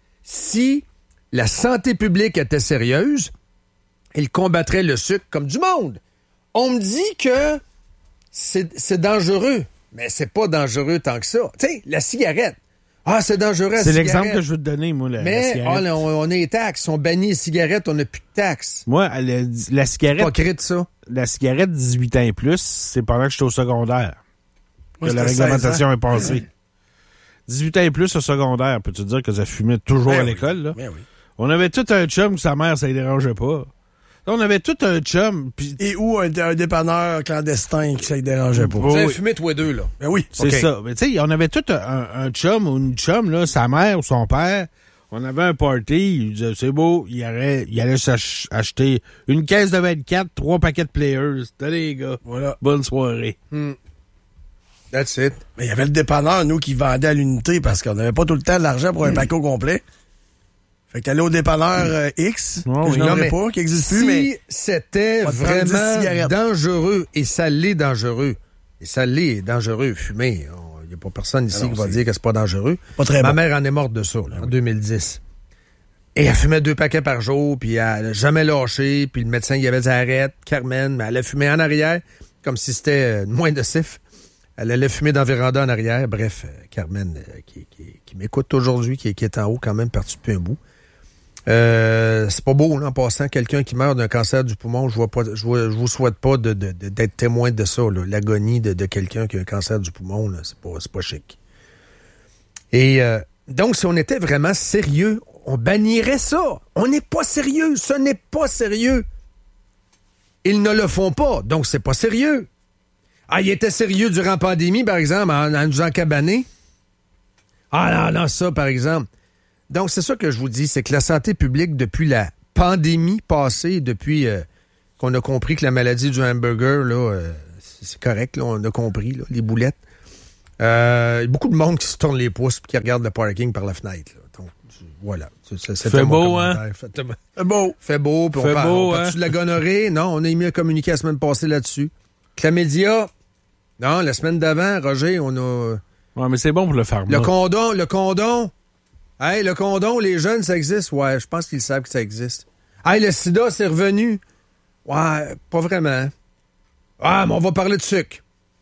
Si la santé publique était sérieuse, il combattrait le sucre comme du monde. On me dit que c'est, c'est dangereux, mais c'est pas dangereux tant que ça. Tu sais, la cigarette. Ah, c'est dangereux, la C'est cigarette. l'exemple que je veux te donner, moi, la, la Mais cigarette. ah, on, on a les taxes. On bannit les cigarettes, on n'a plus de taxes. Moi, la, la cigarette... Pas créé de ça. La cigarette dix-huit ans et plus, c'est pendant que j'étais au secondaire Moi, que la c'était réglementation seize ans. est passée. dix-huit ans et plus au secondaire, peux-tu dire que ça fumait toujours Ben à oui. l'école, là? Ben oui. On avait tout un chum que sa mère, ça ne dérangeait pas. On avait tout un chum, puis Et où un, un dépanneur clandestin qui ça ne dérangeait pas. Oh, Vous avez oui. fumé tous les deux, là. Ben oui. c'est OK. ça. Mais tu sais, on avait tout un, un chum ou une chum, là, sa mère ou son père. On avait un party, il disait, c'est beau, il allait, il allait s'acheter une caisse de vingt-quatre, trois paquets de Players. Allez, les gars, Voilà. bonne soirée. That's it. Mais il y avait le dépanneur, nous, qui vendait à l'unité parce qu'on n'avait pas tout le temps de l'argent pour un paquet au complet. Fait que t'allais au dépanneur euh, X, Oh, que oui. je Non, n'aurais mais pas, qui n'existe si plus, mais c'était On va te prendre dix vraiment cigarettes. dangereux, et ça l'est dangereux, et ça l'est dangereux, fumer, il n'y a pas personne ici Ah non, qui va c'est- dire que c'est pas dangereux. pas très Ma bon. mère en est morte de ça, là, en deux mille dix. Et elle fumait deux paquets par jour, puis elle n'a jamais lâché, puis le médecin, il avait dit arrête, Carmen, mais elle a fumé en arrière, comme si c'était euh, moins nocif. Elle allait fumer dans la véranda en arrière. Bref, euh, Carmen, euh, qui, qui, qui m'écoute aujourd'hui, qui, qui est en haut quand même, parti depuis un bout. Euh, c'est pas beau, là, en passant. Quelqu'un qui meurt d'un cancer du poumon, je vois pas, je, vois, je vous souhaite pas de, de, de- d'être témoin de ça, là. L'agonie de, de quelqu'un qui a un cancer du poumon, là, c'est pas, c'est pas chic. Et euh, donc, si on était vraiment sérieux, on bannirait ça. On n'est pas sérieux. Ce n'est pas sérieux. Ils ne le font pas, donc c'est pas sérieux. Ah, il était sérieux durant la pandémie, par exemple, en, en nous encabaner. Ah non, non, ça, par exemple. Donc, c'est ça que je vous dis, c'est que la santé publique, depuis la pandémie passée, depuis euh, qu'on a compris que la maladie du hamburger, là, euh, c'est correct, là, on a compris, là, les boulettes. Euh, il y a beaucoup de monde qui se tourne les pouces et qui regarde le parking par la fenêtre. Là. Donc, voilà. C'est, c'est fait, beau, hein? fait, fait beau, Fait beau. Puis on fait parle, beau, on hein? parle-tu de la gonorrhée? Non, on a mis à communiquer la semaine passée là-dessus. Chlamydia? Non, la semaine d'avant, Roger, on a... Ouais, mais c'est bon pour le pharma. Le condom, le condom. Hey, le condom, les jeunes, ça existe? Ouais, je pense qu'ils savent que ça existe. Hey, le sida, c'est revenu. Ouais, pas vraiment. Ah, mais on va parler de sucre.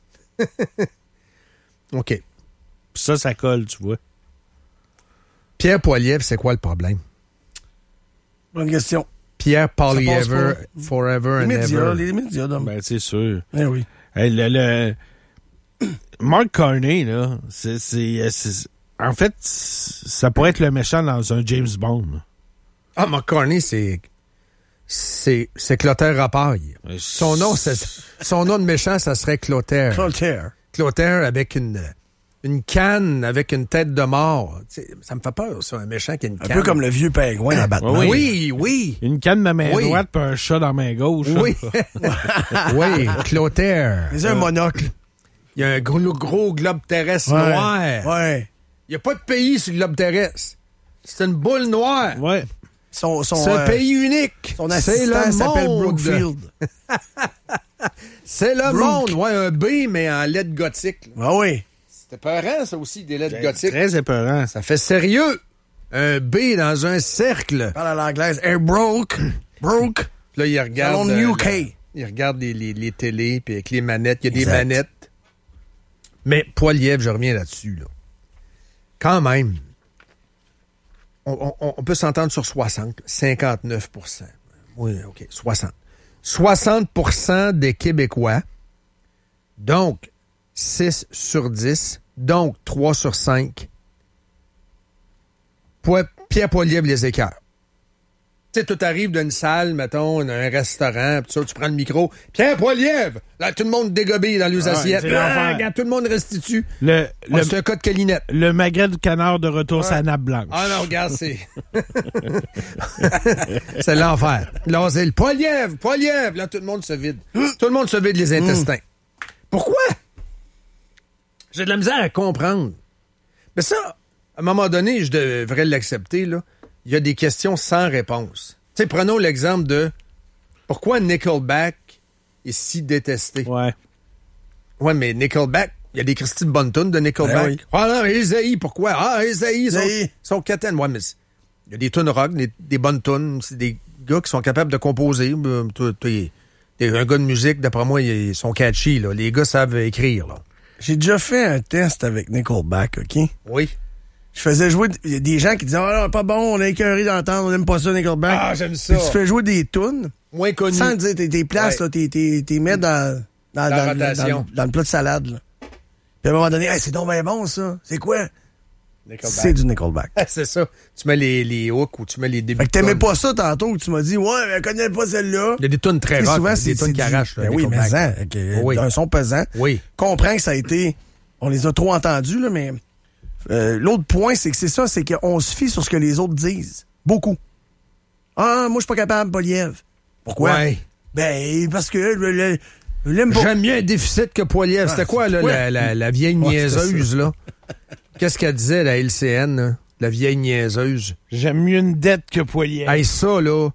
OK. Ça, ça colle, tu vois. Pierre Poilievre, c'est quoi le problème? Bonne question. Pierre Poilievre, forever les and médias, ever. Les médias, donc. Ben, c'est sûr. Eh oui. Hey, le, le... Mark Carney, là, c'est, c'est, c'est... En fait, ça pourrait être le méchant dans un James Bond. Ah, Mark Carney, c'est... C'est, c'est Clotaire Rapaille. Ouais, Son nom, c'est, son nom de méchant, ça serait Clotaire. Clotaire. Clotaire avec une, une canne, avec une tête de mort. T'sais, ça me fait peur, ça, un méchant qui a une Un canne. peu comme le vieux pingouin à Batman. Oui. Oui, oui. Une canne de main Oui. droite puis un chat dans la main gauche. Oui. Oui, Clotaire. Mais c'est un monocle. Il y a un gros, gros globe terrestre Ouais. noir. Ouais. Il n'y a pas de pays sur le globe terrestre. C'est une boule noire. Ouais. Son, son, C'est un euh, pays unique. Son C'est le assistant s'appelle monde. Brookfield. C'est le Brook. monde. Ouais, un B, mais en lettres gothiques. Ah oui. C'était peurant, ça aussi, des lettres gothiques. Très épeurant. Ça fait sérieux. Un B dans un cercle. Parle à l'anglaise. Hey, broke. Broke. Là, il regarde... Salon euh, U K. la- il regarde les, les, les télés, puis avec les manettes. Il y a Exact. des manettes. Mais Poilievre, je reviens là-dessus, là. Quand même, on, on, on peut s'entendre sur soixante, cinquante-neuf pour cent. Oui, OK, soixante. soixante pour cent des Québécois, donc six sur dix, donc trois sur cinq, Po- Pierre Poilievre les écœure. Tu sais, tout arrive d'une salle, mettons, un restaurant, pis ça, tu prends le micro. Pierre Poilievre! Là, tout le monde dégobille dans les Ah, assiettes. c'est l'enfer. Ah, regarde, tout le monde restitue. Le, Ah, le, c'est un cas de Calinette. le magret du canard de retour sur la nappe blanche. Ah non, regarde, c'est... c'est l'enfer. Là, c'est le Poilievre, Poilievre. Là, tout le monde se vide. Tout le monde se vide les intestins. Pourquoi? J'ai de la misère à comprendre. Mais ça, à un moment donné, je devrais l'accepter, là. Il y a des questions sans réponse. Tu sais, prenons l'exemple de pourquoi Nickelback est si détesté. Ouais. Ouais, mais Nickelback, il y a des Christy de bonnes tunes de Nickelback. Ben oui. Ah non, Isaïe, pourquoi? Ah, Isaïe, ils sont, Isaïe. sont quétaines. Ouais, mais c'est- il y a des tunes rock, des, des bonnes tunes. C'est des gars qui sont capables de composer. Euh, toi, toi, il- il- un gars de musique, d'après moi, ils sont catchy. Là. Les gars savent écrire. Là. J'ai déjà fait un test avec Nickelback, OK? Oui. Je faisais jouer... Il y a des gens qui disaient « Ah non, pas bon, on a écœuré d'entendre, on n'aime pas ça, Nickelback. » Ah, j'aime ça. Puis tu fais jouer des tunes, Moins connu. sans dire tes, tes places, Ouais. là, tes, tes, tes mets dans, dans, Dans la dans, rotation. dans- dans le plat de salade. Là. Puis à un moment donné, hey, c'est donc bien bon, ça. C'est quoi? Nickelback. C'est du Nickelback. C'est ça. Tu mets les, les hooks ou tu mets les débuts. Fait que de t'aimais tunes. pas ça tantôt, que tu m'as dit « Ouais, mais elle connaît pas celle-là. » Il y a des tunes très Et rock. souvent, des c'est tunes c'est qui du- arrachent. là, Ben oui, mais Nickelback. ça, avec, Oui. d'un son pesant. Oui. Comprends que ça a été... On les a trop entendus, là, mais... euh, l'autre point, c'est que c'est ça, c'est qu'on se fie sur ce que les autres disent. Beaucoup. Ah, moi, je suis pas capable, Poilievre. Pourquoi? Ouais. Ben, parce que je le- je l'aime pas. J'aime mieux un déficit que Poilievre. Ah, C'était quoi, là, ouais. la, la, la vieille Ouais, niaiseuse, là? Qu'est-ce qu'elle disait, la L C N, là? La vieille niaiseuse. J'aime mieux une dette que Poilievre. Hey, ça, là,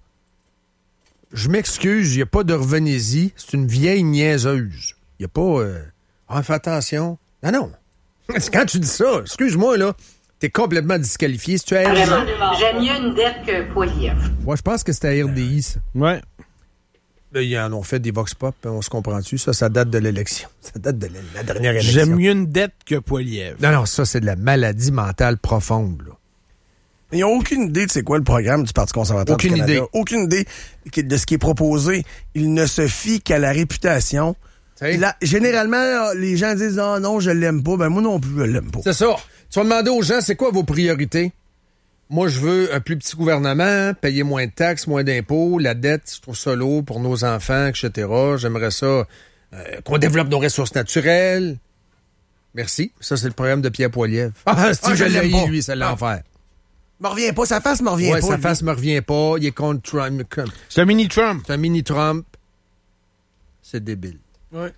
je m'excuse, il n'y a pas de revenez-y. C'est une vieille niaiseuse. Il n'y a pas... Euh, ah, fais attention. Non, non. Quand tu dis ça, excuse-moi, là, t'es complètement disqualifié. Si tu as Vraiment, j'aime mieux une dette que Poilievre. Moi, je pense que c'était à R D I, ça. Ouais. Là, ils en ont fait des vox pop, hein, on se comprend-tu? Ça, ça date de l'élection. Ça date de la, la dernière élection. J'aime mieux une dette que Poilievre. Non, non, ça, c'est de la maladie mentale profonde, là. Ils n'ont aucune idée de c'est quoi le programme du Parti conservateur Aucune du Canada. idée. Aucune idée de ce qui est proposé. Ils ne se fient qu'à la réputation. T'sais? Là, généralement, les gens disent « Ah non, je l'aime pas. » Ben moi non plus, je l'aime pas. C'est ça. Tu vas demander aux gens, c'est quoi vos priorités? Moi, je veux un plus petit gouvernement, payer moins de taxes, moins d'impôts, la dette, je trouve ça lourd pour nos enfants, et cetera. J'aimerais ça euh, qu'on développe nos ressources naturelles. Merci. Ça, c'est le programme de Pierre Poilievre. Ah, c'est Ah, je je l'aime l'ai, pas. lui, c'est l'enfer. Me revient pas, sa face me revient ouais, pas. sa lui. face me revient pas. Il est contre Trump. C'est un mini-Trump. C'est un mini-Trump. C'est débile. Ouais.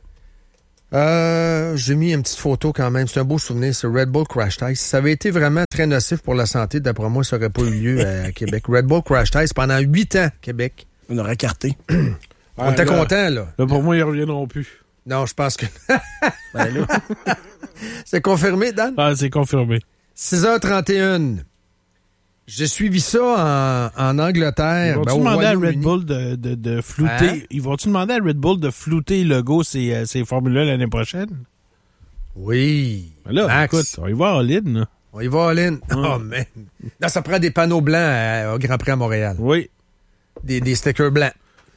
Euh, j'ai mis une petite photo quand même. C'est un beau souvenir. C'est Red Bull Crash Test. Si ça avait été vraiment très nocif pour la santé, d'après moi, ça n'aurait pas eu lieu à Québec. Red Bull Crash Test pendant huit ans, Québec. On aurait carté. On était contents, là. Là, pour moi, ils reviendront plus. Non, je pense que... Ben là. C'est confirmé, Dan? Ah, c'est confirmé. six heures trente et une. J'ai suivi ça en, en Angleterre. Ils vont-tu ben, au demander à Red Royaume-Uni. Bull de, de, de flouter... Hein? Ils vont-tu demander à Red Bull de flouter le logo ces, ces formules-là l'année prochaine? Oui. Là, Max, écoute, on y va en ligne, là. on y va, Lynn. Oh, man. Là, ça prend des panneaux blancs à- au Grand Prix à Montréal. Oui. Des, des stickers blancs.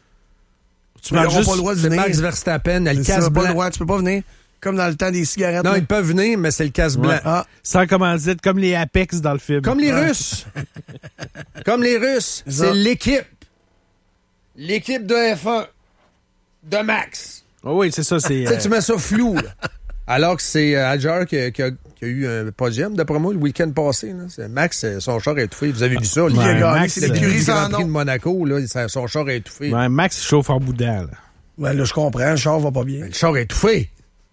Tu Ils marques n'auront juste... pas le droit de C'est venir. Max Verstappen, elle C'est casse ça, pas le blanc. droit. Tu peux pas venir. Comme dans le temps des cigarettes. Non, là. ils peuvent venir, mais c'est le casse blanc. Ouais. Ah, Sans commandite, comme les Apex dans le film. Comme les Ouais. Russes. Comme les Russes. C'est ça. C'est l'équipe. L'équipe de F un. De Max. Oh oui, c'est ça, c'est... Tu sais, euh, tu mets ça flou, là. Alors que c'est euh, Adjar qui, a- qui a, qui a eu un podium, d'après moi, le week-end passé. Là. C'est Max, euh, son char a étouffé. Vous avez vu ça? il a Ouais, gagné. Max, C'est c'est- l'écurie le sans Grand Prix de nom. Monaco, là, ça- son char a étouffé. ouais, Max chauffe en boudin, là. Ouais, là, je comprends. Le char va pas bien. Le char a étouffé.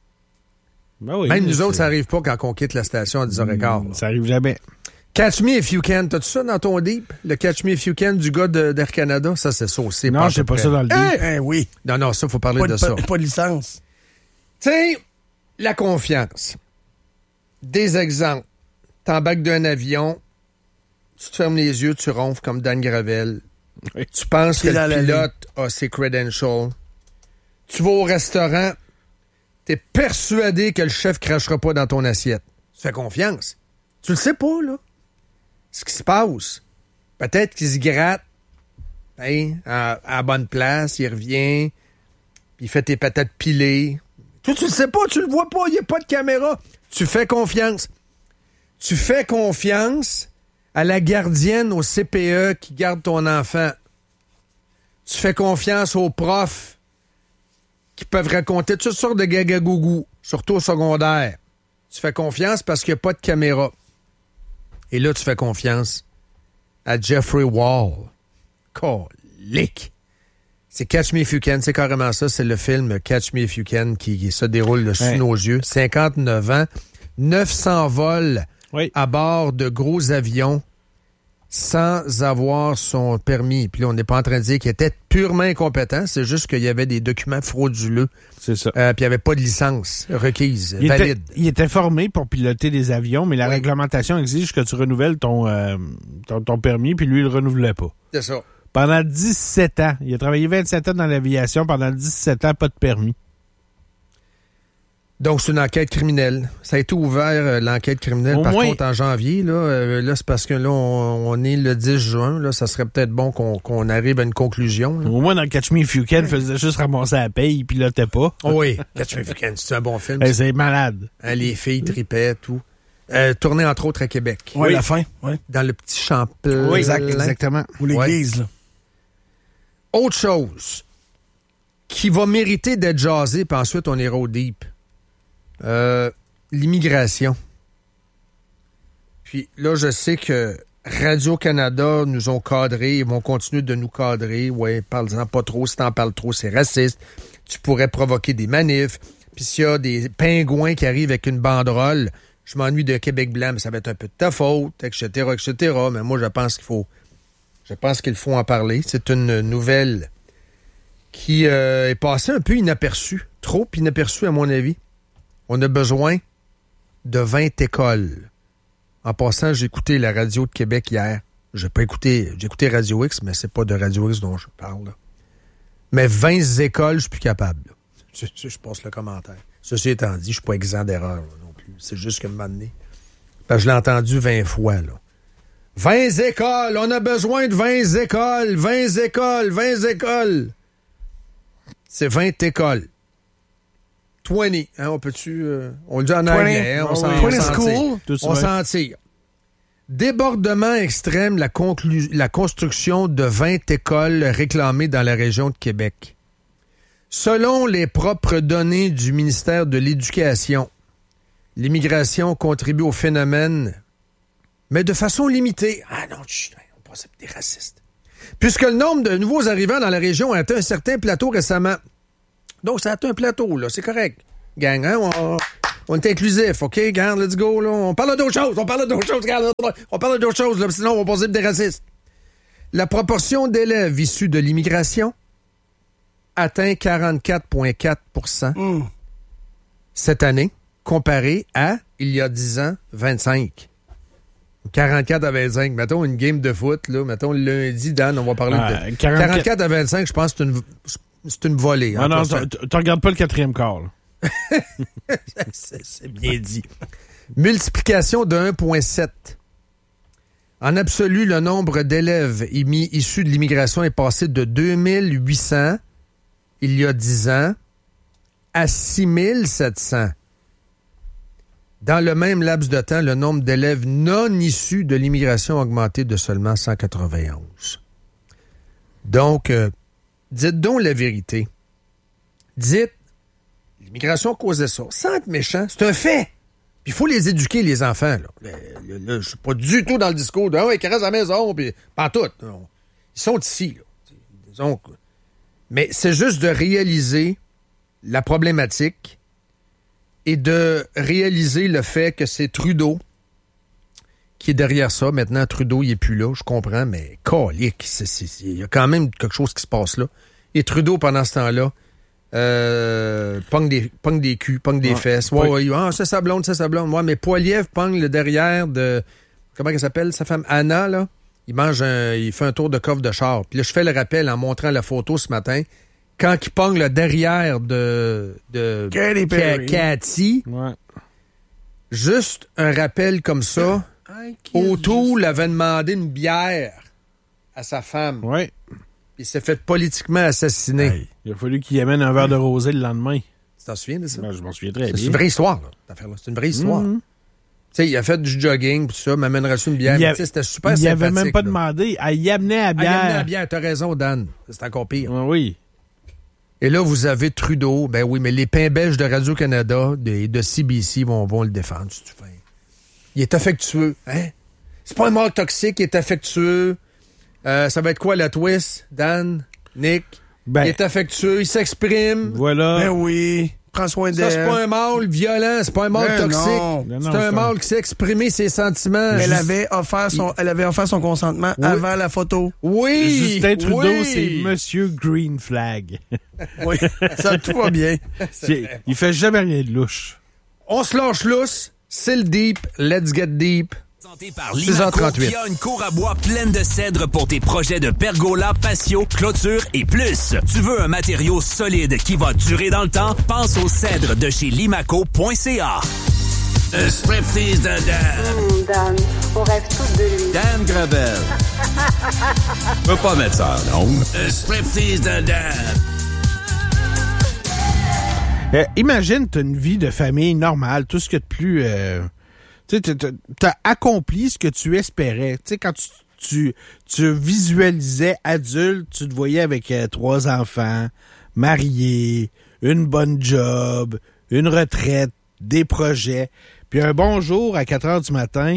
Ben oui, Même nous c'est- autres, ça arrive pas quand on quitte la station à dix heures quinze. Ça arrive jamais. Catch Me If You Can. T'as-tu ça dans ton deep? Le Catch Me If You Can du gars de- d'Air Canada? Ça, c'est saucé. Non, j'ai pas ça dans le deep. Eh oui. Non, non, ça, faut parler Pas de, de, ça. pas, pas de licence. Tu sais, la confiance. Des exemples. T'embarques d'un avion, tu te fermes les yeux, tu ronfles comme Dan Gravel. Oui. Tu penses que Pied dans le la pilote a ses credentials. Tu vas au restaurant, t'es persuadé que le chef crachera pas dans ton assiette. Tu fais confiance. Tu le sais pas, là. Ce qui se passe. Peut-être qu'il se gratte hein, à, à la bonne place, il revient, puis il fait tes patates pilées. Toi, tu le sais pas, tu le vois pas, il n'y a pas de caméra. Tu fais confiance. Tu fais confiance à la gardienne au C P E qui garde ton enfant. Tu fais confiance aux profs qui peuvent raconter toutes sortes de gagagougou, surtout au secondaire. Tu fais confiance parce qu'il n'y a pas de caméra. Et là, tu fais confiance à Jeffrey Wall. Colique! C'est Catch Me If You Can, c'est carrément ça. C'est le film Catch Me If You Can qui, qui se déroule sous Ouais. nos yeux. cinquante-neuf ans, neuf cents vols Oui. à bord de gros avions sans avoir son permis. Puis là, on n'est pas en train de dire qu'il était purement incompétent. C'est juste qu'il y avait des documents frauduleux. C'est ça. Euh, puis il n'y avait pas de licence requise, Il était, valide. il était formé pour piloter des avions, mais la Oui. réglementation exige que tu renouvelles ton, euh, ton, ton permis, puis lui, il le renouvelait pas. C'est ça. Pendant dix-sept ans. Il a travaillé vingt-sept ans dans l'aviation. Pendant dix-sept ans, pas de permis. Donc, c'est une enquête criminelle. Ça a été ouvert, euh, l'enquête criminelle, Au par moins- contre, en janvier. Là, euh, là c'est parce que là, on, on est le dix juin. Là, ça serait peut-être bon qu'on qu'on arrive à une conclusion. là. Au moins, dans Catch Me If You Can, il faisait juste ramasser la paye, il pilotait pas. Oh oui, Catch Me If You Can, c'est un bon film. Eh, c'est malade. Hein, les filles tripaient, tout. Euh, tourné, entre autres, à Québec. Ouais, Oui. la fin. Ouais. Dans le petit Champlain. Oui, exact, exactement. Ou l'église, là. Autre chose qui va mériter d'être jasé, puis ensuite on ira au deep. Euh, l'immigration. Puis là, je sais que Radio-Canada nous ont cadrés, ils vont continuer de nous cadrer. Ouais, parle-en pas trop, si t'en parles trop, c'est raciste. Tu pourrais provoquer des manifs. Puis s'il y a des pingouins qui arrivent avec une banderole, je m'ennuie de Québec blanc, mais ça va être un peu de ta faute, et cetera, et cetera. Mais moi, je pense qu'il faut Je pense qu'il faut en parler. C'est une nouvelle qui euh, est passée un peu inaperçue. Trop inaperçue, à mon avis. On a besoin de vingt écoles. En passant, j'ai écouté la radio de Québec hier. J'ai pas écouté, j'ai écouté Radio X, mais c'est pas de Radio X dont je parle. Là. Mais vingt écoles, je suis plus capable. Là. Je, je, je passe le commentaire. Ceci étant dit, je suis pas exempt d'erreur là, non plus. C'est juste que un moment donné, ben, je l'ai entendu vingt fois, là. vingt écoles, on a besoin de vingt écoles, vingt écoles, vingt écoles. C'est vingt écoles. vingt, hein, on peut-tu... euh, on le dit en anglais, hein, on oh s'en oui. on vingt s'en school. tire. Tout On ça. s'en tire. Débordement extrême, la, conclu- la construction de vingt écoles réclamées dans la région de Québec. Selon les propres données du ministère de l'Éducation, l'immigration contribue au phénomène mais de façon limitée. Ah non, chut, on pense à des racistes. Puisque le nombre de nouveaux arrivants dans la région a atteint un certain plateau récemment. Donc, ça a atteint un plateau, là. C'est correct. Gang, hein? On, on est inclusif, OK? Gang, let's go, là. On parle d'autres choses. On parle d'autres choses. Gang, on parle d'autres choses, là. Sinon, on va penser des racistes. La proportion d'élèves issus de l'immigration atteint quarante-quatre virgule quatre pour cent mmh. cette année, comparé à, il y a dix ans, vingt-cinq. quarante-quatre à vingt-cinq. Mettons une game de foot, là. Mettons le lundi, Dan, on va parler ah, de... quarante-quatre... quarante-quatre à vingt-cinq, je pense que c'est une, c'est une volée. Ah non, tu ne regardes pas le quatrième quart, là. c'est, c'est bien dit. Multiplication de un virgule sept. En absolu, le nombre d'élèves émis issus de l'immigration est passé de deux mille huit cents il y a dix ans à six mille sept cents. Dans le même laps de temps, le nombre d'élèves non issus de l'immigration a augmenté de seulement cent quatre-vingt-onze. Donc, euh, dites donc la vérité. Dites, l'immigration causait ça. Sans être méchant, c'est un fait. Puis il faut les éduquer, les enfants. Là. Là, là, je suis pas du tout dans le discours de « Ah ouais, ils restent à la maison », puis pas tout. Non. Ils sont ici. Là. Disons, mais c'est juste de réaliser la problématique et de réaliser le fait que c'est Trudeau qui est derrière ça. Maintenant, Trudeau, il n'est plus là, je comprends, mais calique, il y a quand même quelque chose qui se passe là. Et Trudeau, pendant ce temps-là, euh, pogne des, pogne des culs, pogne des ouais, fesses. Ouais, ouais, ah, c'est sa blonde, c'est sa blonde. Moi, mais Poiliev pogne le derrière de... Comment elle s'appelle, sa femme? Anna, là. Il mange un... Il fait un tour de coffre de char. Puis là, je fais le rappel en montrant la photo ce matin. Quand il pogne le derrière de... de Cathy. Ouais. Juste un rappel comme ça. O'Toole avait demandé une bière à sa femme. Ouais. Il s'est fait politiquement assassiner. Hey, il a fallu qu'il amène un verre de rosé le lendemain. Tu t'en souviens de ça? Ben, je m'en souviens très bien. C'est une vraie histoire, là, cette affaire-là. C'est une vraie histoire. Mm-hmm. Tu sais, il a fait du jogging, tout ça, m'amènerait-tu une bière. A... C'était super il sympathique. Il avait même pas là. demandé. Ah, il amenait à bière. Ah, il amenait à bière. T'as raison, Dan. C'est encore pire. Ah, oui. Et là, vous avez Trudeau. Ben oui, mais les pains belges de Radio-Canada et de C B C vont, vont le défendre. Si tu fais. Il est affectueux. Hein? C'est pas un mort toxique, il est affectueux. Euh, ça va être quoi la twist, Dan? Nick, ben, il est affectueux, il s'exprime. Voilà. Ben oui, prends soin d'elle. Ça, c'est pas un mâle violent, c'est pas un mâle ben toxique. Non. C'est non, un mâle qui sait exprimer ses sentiments. Elle, Just... avait, offert son, elle avait offert son consentement oui. avant la photo. Oui! Justin Trudeau, oui. c'est Monsieur Green Flag. Oui, ça tout va bien. Il fait jamais rien de louche. On se lâche lousse, c'est le deep, let's get deep. Par Limaco, qui a une cour à bois pleine de cèdres pour tes projets de pergola, patio, clôture et plus. Tu veux un matériau solide qui va durer dans le temps? Pense aux cèdres de chez limaco point c a. Le striptease de Dan. Mmh, Dan, on rêve tous de lui. Dan Gravel. Je peux pas mettre ça en ondes. Le striptease de Dan. Euh, imagine, t'as une vie de famille normale, tout ce que de plus... Euh... Tu sais, t'as accompli ce que tu espérais. Tu sais, quand tu, tu, tu visualisais adulte, tu te voyais avec euh, trois enfants, marié, une bonne job, une retraite, des projets. Puis un bon jour, à quatre heures du matin,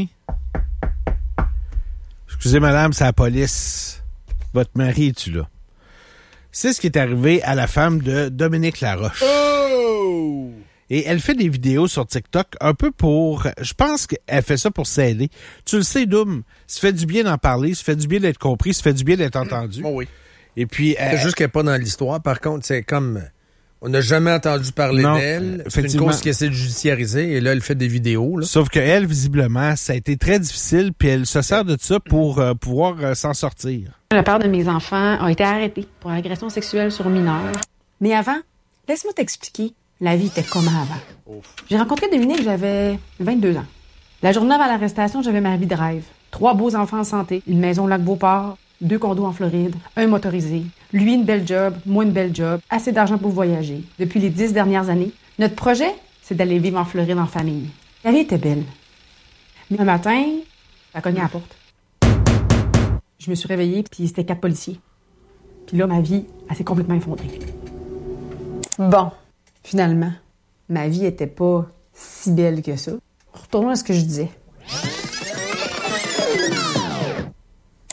excusez madame, c'est la police. Votre mari, es-tu là? C'est ce qui est arrivé à la femme de Dominique Laroche. Oh! Et elle fait des vidéos sur TikTok un peu pour... Je pense qu'elle fait ça pour s'aider. Tu le sais, Doom, ça fait du bien d'en parler, ça fait du bien d'être compris, ça fait du bien d'être entendu. Oh oui. Et puis... C'est euh, juste qu'elle n'est pas dans l'histoire. Par contre, c'est comme... On n'a jamais entendu parler non, d'elle. C'est une cause qui essaie de judiciariser et là, elle fait des vidéos. Là. Sauf qu'elle, visiblement, ça a été très difficile puis elle se sert de ça pour euh, pouvoir euh, s'en sortir. Le père de mes enfants a été arrêté pour agression sexuelle sur mineur. Mais avant, laisse-moi t'expliquer. La vie était comment avant. Ouf. J'ai rencontré Dominique, j'avais vingt-deux ans. La journée avant l'arrestation, j'avais ma vie de rêve. Trois beaux enfants en santé, une maison au lac Beauport, deux condos en Floride, un motorisé. Lui, une belle job, moi, une belle job, assez d'argent pour voyager. Depuis les dix dernières années, notre projet, c'est d'aller vivre en Floride en famille. La vie était belle. Mais un matin, ça a cogné à la porte. Je me suis réveillée, puis c'était quatre policiers. Puis là, ma vie, elle s'est complètement effondrée. Bon. Finalement, ma vie était pas si belle que ça. Retournons à ce que je disais.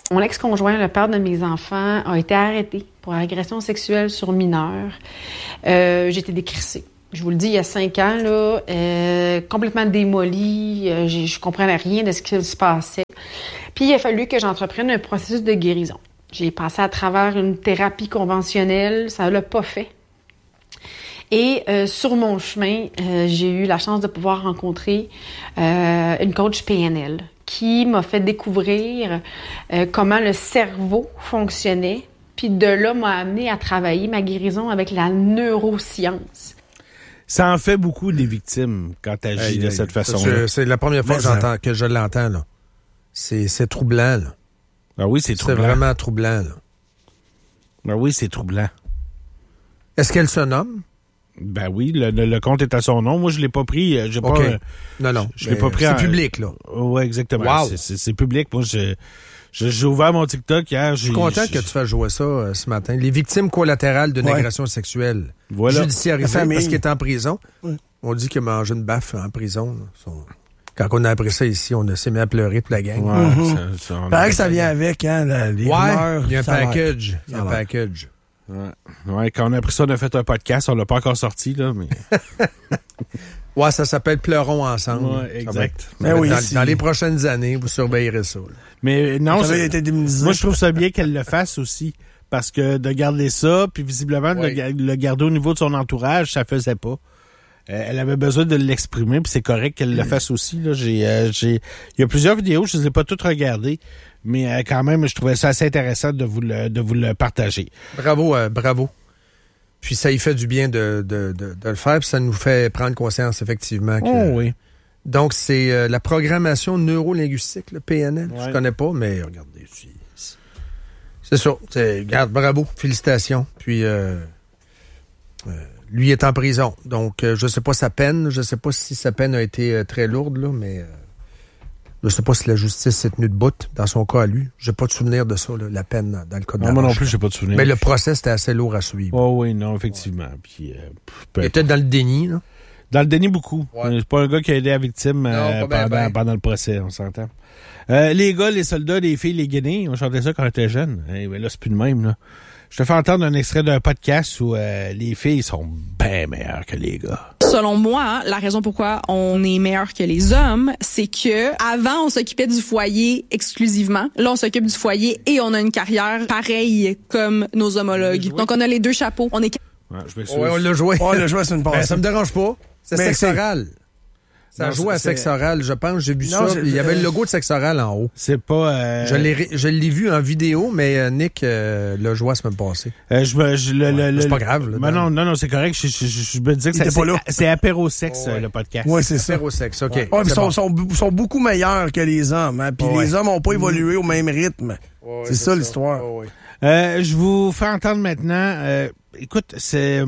Mon ex-conjoint, le père de mes enfants, a été arrêté pour agression sexuelle sur mineur. Euh, j'ai été décrissée. Je vous le dis, il y a cinq ans, là, euh, complètement démolie. Euh, je comprenais rien de ce qui se passait. Puis, il a fallu que j'entreprenne un processus de guérison. J'ai passé à travers une thérapie conventionnelle. Ça l'a pas fait. Et euh, sur mon chemin, euh, j'ai eu la chance de pouvoir rencontrer euh, une coach P N L qui m'a fait découvrir euh, comment le cerveau fonctionnait. Puis de là, m'a amené à travailler ma guérison avec la neuroscience. Ça en fait beaucoup des victimes quand tu agis de cette façon-là. C'est la première fois que, j'entends, que je l'entends, là. C'est, c'est troublant, là. Ah oui, c'est troublant. C'est vraiment troublant, là. Ah oui, c'est troublant. Est-ce qu'elle se nomme? Ben oui, le, le, le compte est à son nom. Moi, je l'ai pas pris. J'ai pas. Okay. Non, non. Je, je l'ai pas pris. C'est en... public, là. Oui, exactement. Wow. C'est, c'est, c'est public. Moi, je, je, j'ai ouvert mon TikTok hier. Je suis content que tu fasses jouer ça euh, ce matin. Les victimes collatérales d'une ouais. agression sexuelle. Voilà. Judiciarisées parce qu'il est en prison. Ouais. On dit qu'il a mangé une baffe en prison. Son... Quand on a appris ça ici, on s'est mis à pleurer toute la gang. Ouais, mm-hmm. ça, ça, Pareil que ça vient avec, hein, la, les ouais, rumeurs. Il y a un package. Il y a un package. Ouais. ouais, quand on a appris ça, on a fait un podcast. On l'a pas encore sorti, là, mais... ouais, ça s'appelle Pleurons ensemble. Ouais, exact. Mais oui, dans, dans les prochaines années, vous surveillerez ça. Là. Mais non, ça été moi, je trouve ça bien qu'elle le fasse aussi. Parce que de garder ça, puis visiblement, ouais. de le, le garder au niveau de son entourage, ça faisait pas. Euh, elle avait besoin de l'exprimer, puis c'est correct qu'elle mmh. le fasse aussi. Là. J'ai, euh, j'ai... Il y a plusieurs vidéos, je ne les ai pas toutes regardées, mais euh, quand même, je trouvais ça assez intéressant de vous le, de vous le partager. Bravo, euh, bravo. Puis ça y fait du bien de, de, de, de le faire, puis ça nous fait prendre conscience, effectivement. Que... Oh oui. Donc, c'est euh, la programmation neurolinguistique, le P N L. Ouais. Je connais pas, mais regardez, c'est, c'est ça. C'est, regarde, bravo, félicitations. Puis... Euh, euh, lui est en prison, donc euh, je sais pas sa peine, je sais pas si sa peine a été euh, très lourde, là, mais euh, je sais pas si la justice s'est tenue debout dans son cas à lui. J'ai pas de souvenir de ça, là, la peine dans, dans le cas de non, moi non plus, j'ai pas de souvenir. Mais le procès, c'était assez lourd à suivre. Oh oui, non, effectivement. Puis, euh, il était dans le déni, là. Dans le déni, beaucoup. Ouais. C'est pas un gars qui a aidé la victime euh, non, pendant, bien, bien. pendant le procès, on s'entend. Euh, les gars, les soldats, les filles, les guinées, on chantait ça quand on était jeunes. Eh, ben là, c'est plus le même, là. Je te fais entendre un extrait d'un podcast où euh, les filles sont bien meilleures que les gars. Selon moi, la raison pourquoi on est meilleur que les hommes, c'est que avant on s'occupait du foyer exclusivement. Là, on s'occupe du foyer et on a une carrière pareille comme nos homologues. Donc on a les deux chapeaux. On est ouais, je m'excuse. Ouais, on l'a joué. On l'a joué, c'est une passe. Ben, ça me dérange pas. C'est sexe oral. Ça non, jouait à Sexe Oral, je pense. J'ai vu non, ça. Il y avait le logo de Sexe Oral en haut. C'est pas... Euh... Je, l'ai, je l'ai vu en vidéo, mais euh, Nick euh, l'a joué à semaine passée. Euh, je me, je, le, ouais, le, c'est pas grave. Là, ben non, non, non, c'est correct. Je, je, je, je me disais que ça, c'est, c'est apéro-sexe, oh, ouais. le podcast. Oui, c'est ça. Apéro-sexe, OK. Ouais, ils sont, sont, sont beaucoup meilleurs que les hommes. Hein, puis oh, les ouais. hommes n'ont pas évolué au même rythme. Oh, c'est, c'est ça, ça l'histoire. Oh, ouais. euh, je vous fais entendre maintenant... Euh, écoute, c'est...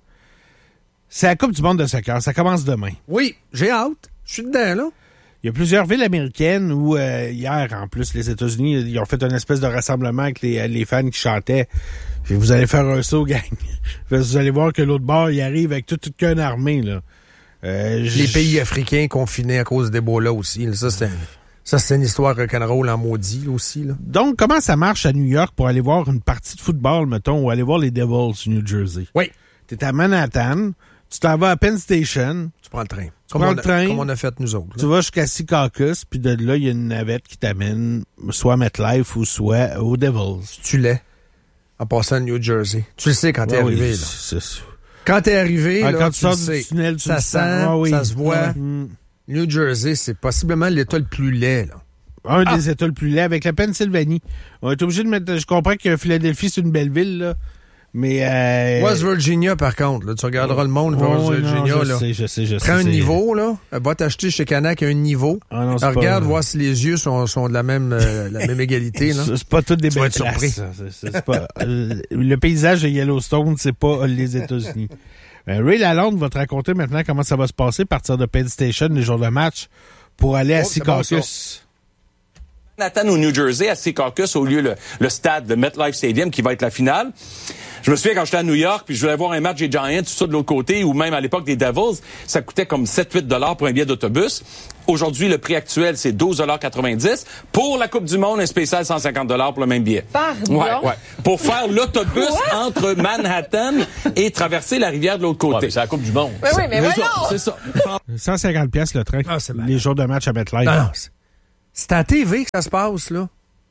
C'est la Coupe du monde de soccer. Ça commence demain. Oui, j'ai hâte. Je suis dedans, là. Il y a plusieurs villes américaines où, euh, hier, en plus, les États-Unis, ils ont fait une espèce de rassemblement avec les, les fans qui chantaient. Vous allez faire un saut, gang. Vous allez voir que l'autre bord, il arrive avec toute, toute qu'une armée, là. Euh, les pays africains confinés à cause d'Ebola aussi. Là. Ça, c'est, ça, c'est une histoire rock'n'roll en maudit, là, aussi. Là. Donc, comment ça marche à New York pour aller voir une partie de football, mettons, ou aller voir les Devils du New Jersey? Oui. T'es à Manhattan. Tu t'en vas à Penn Station. Tu prends le train. Tu comme prends le a, train. Comme on a fait nous autres. Là. Tu vas jusqu'à Secaucus, puis de là, il y a une navette qui t'amène soit à MetLife ou soit aux Devils. Tu l'es. En passant à New Jersey. Tu le sais quand t'es ouais, arrivé, oui, là. C'est ça. Quand t'es arrivé, ah, là, quand tu, tu sors le sais. Du tunnel, tu ça le sent, ah, oui. ça se voit. Mm. New Jersey, c'est possiblement l'État le plus laid, là. Un ah. des États le plus laid, avec la Pennsylvanie. On est obligé de mettre... Je comprends que Philadelphie, c'est une belle ville, là. Mais euh... West Virginia, par contre, là, tu regarderas le monde, oh, West Virginia, non, je là. sais, je sais, je sais. Prends un c'est... niveau, là. Va t'acheter chez Canac un niveau. Ah non, Alors, regarde, pas... voir si les yeux sont, sont de la même, euh, la même égalité, là. C'est, c'est pas toutes des tu belles vas être surpris. C'est, c'est, c'est pas, euh, le paysage de Yellowstone, c'est pas les États-Unis. euh, Ray Lalonde va te raconter maintenant comment ça va se passer à partir de Penn Station les jours de match pour aller à oh, Secaucus. Manhattan au New Jersey, à Secaucus, au lieu le, le stade, le MetLife Stadium, qui va être la finale. Je me souviens quand j'étais à New York, puis je voulais voir un match des Giants, tout ça de l'autre côté, ou même à l'époque des Devils, ça coûtait comme sept à huit dollars pour un billet d'autobus. Aujourd'hui, le prix actuel, c'est douze dollars quatre-vingt-dix. Pour la Coupe du Monde, un spécial cent cinquante dollars pour le même billet. Pardon? Ouais, ouais. Pour faire l'autobus entre Manhattan et traverser la rivière de l'autre côté. Ouais, c'est la Coupe du Monde. Mais oui, mais C'est voyons! ça, c'est ça. cent cinquante piastres le train. Ah, c'est malade. Les jours de match à MetLife. Non, non, c'est- c'est à T V que ça se passe, là.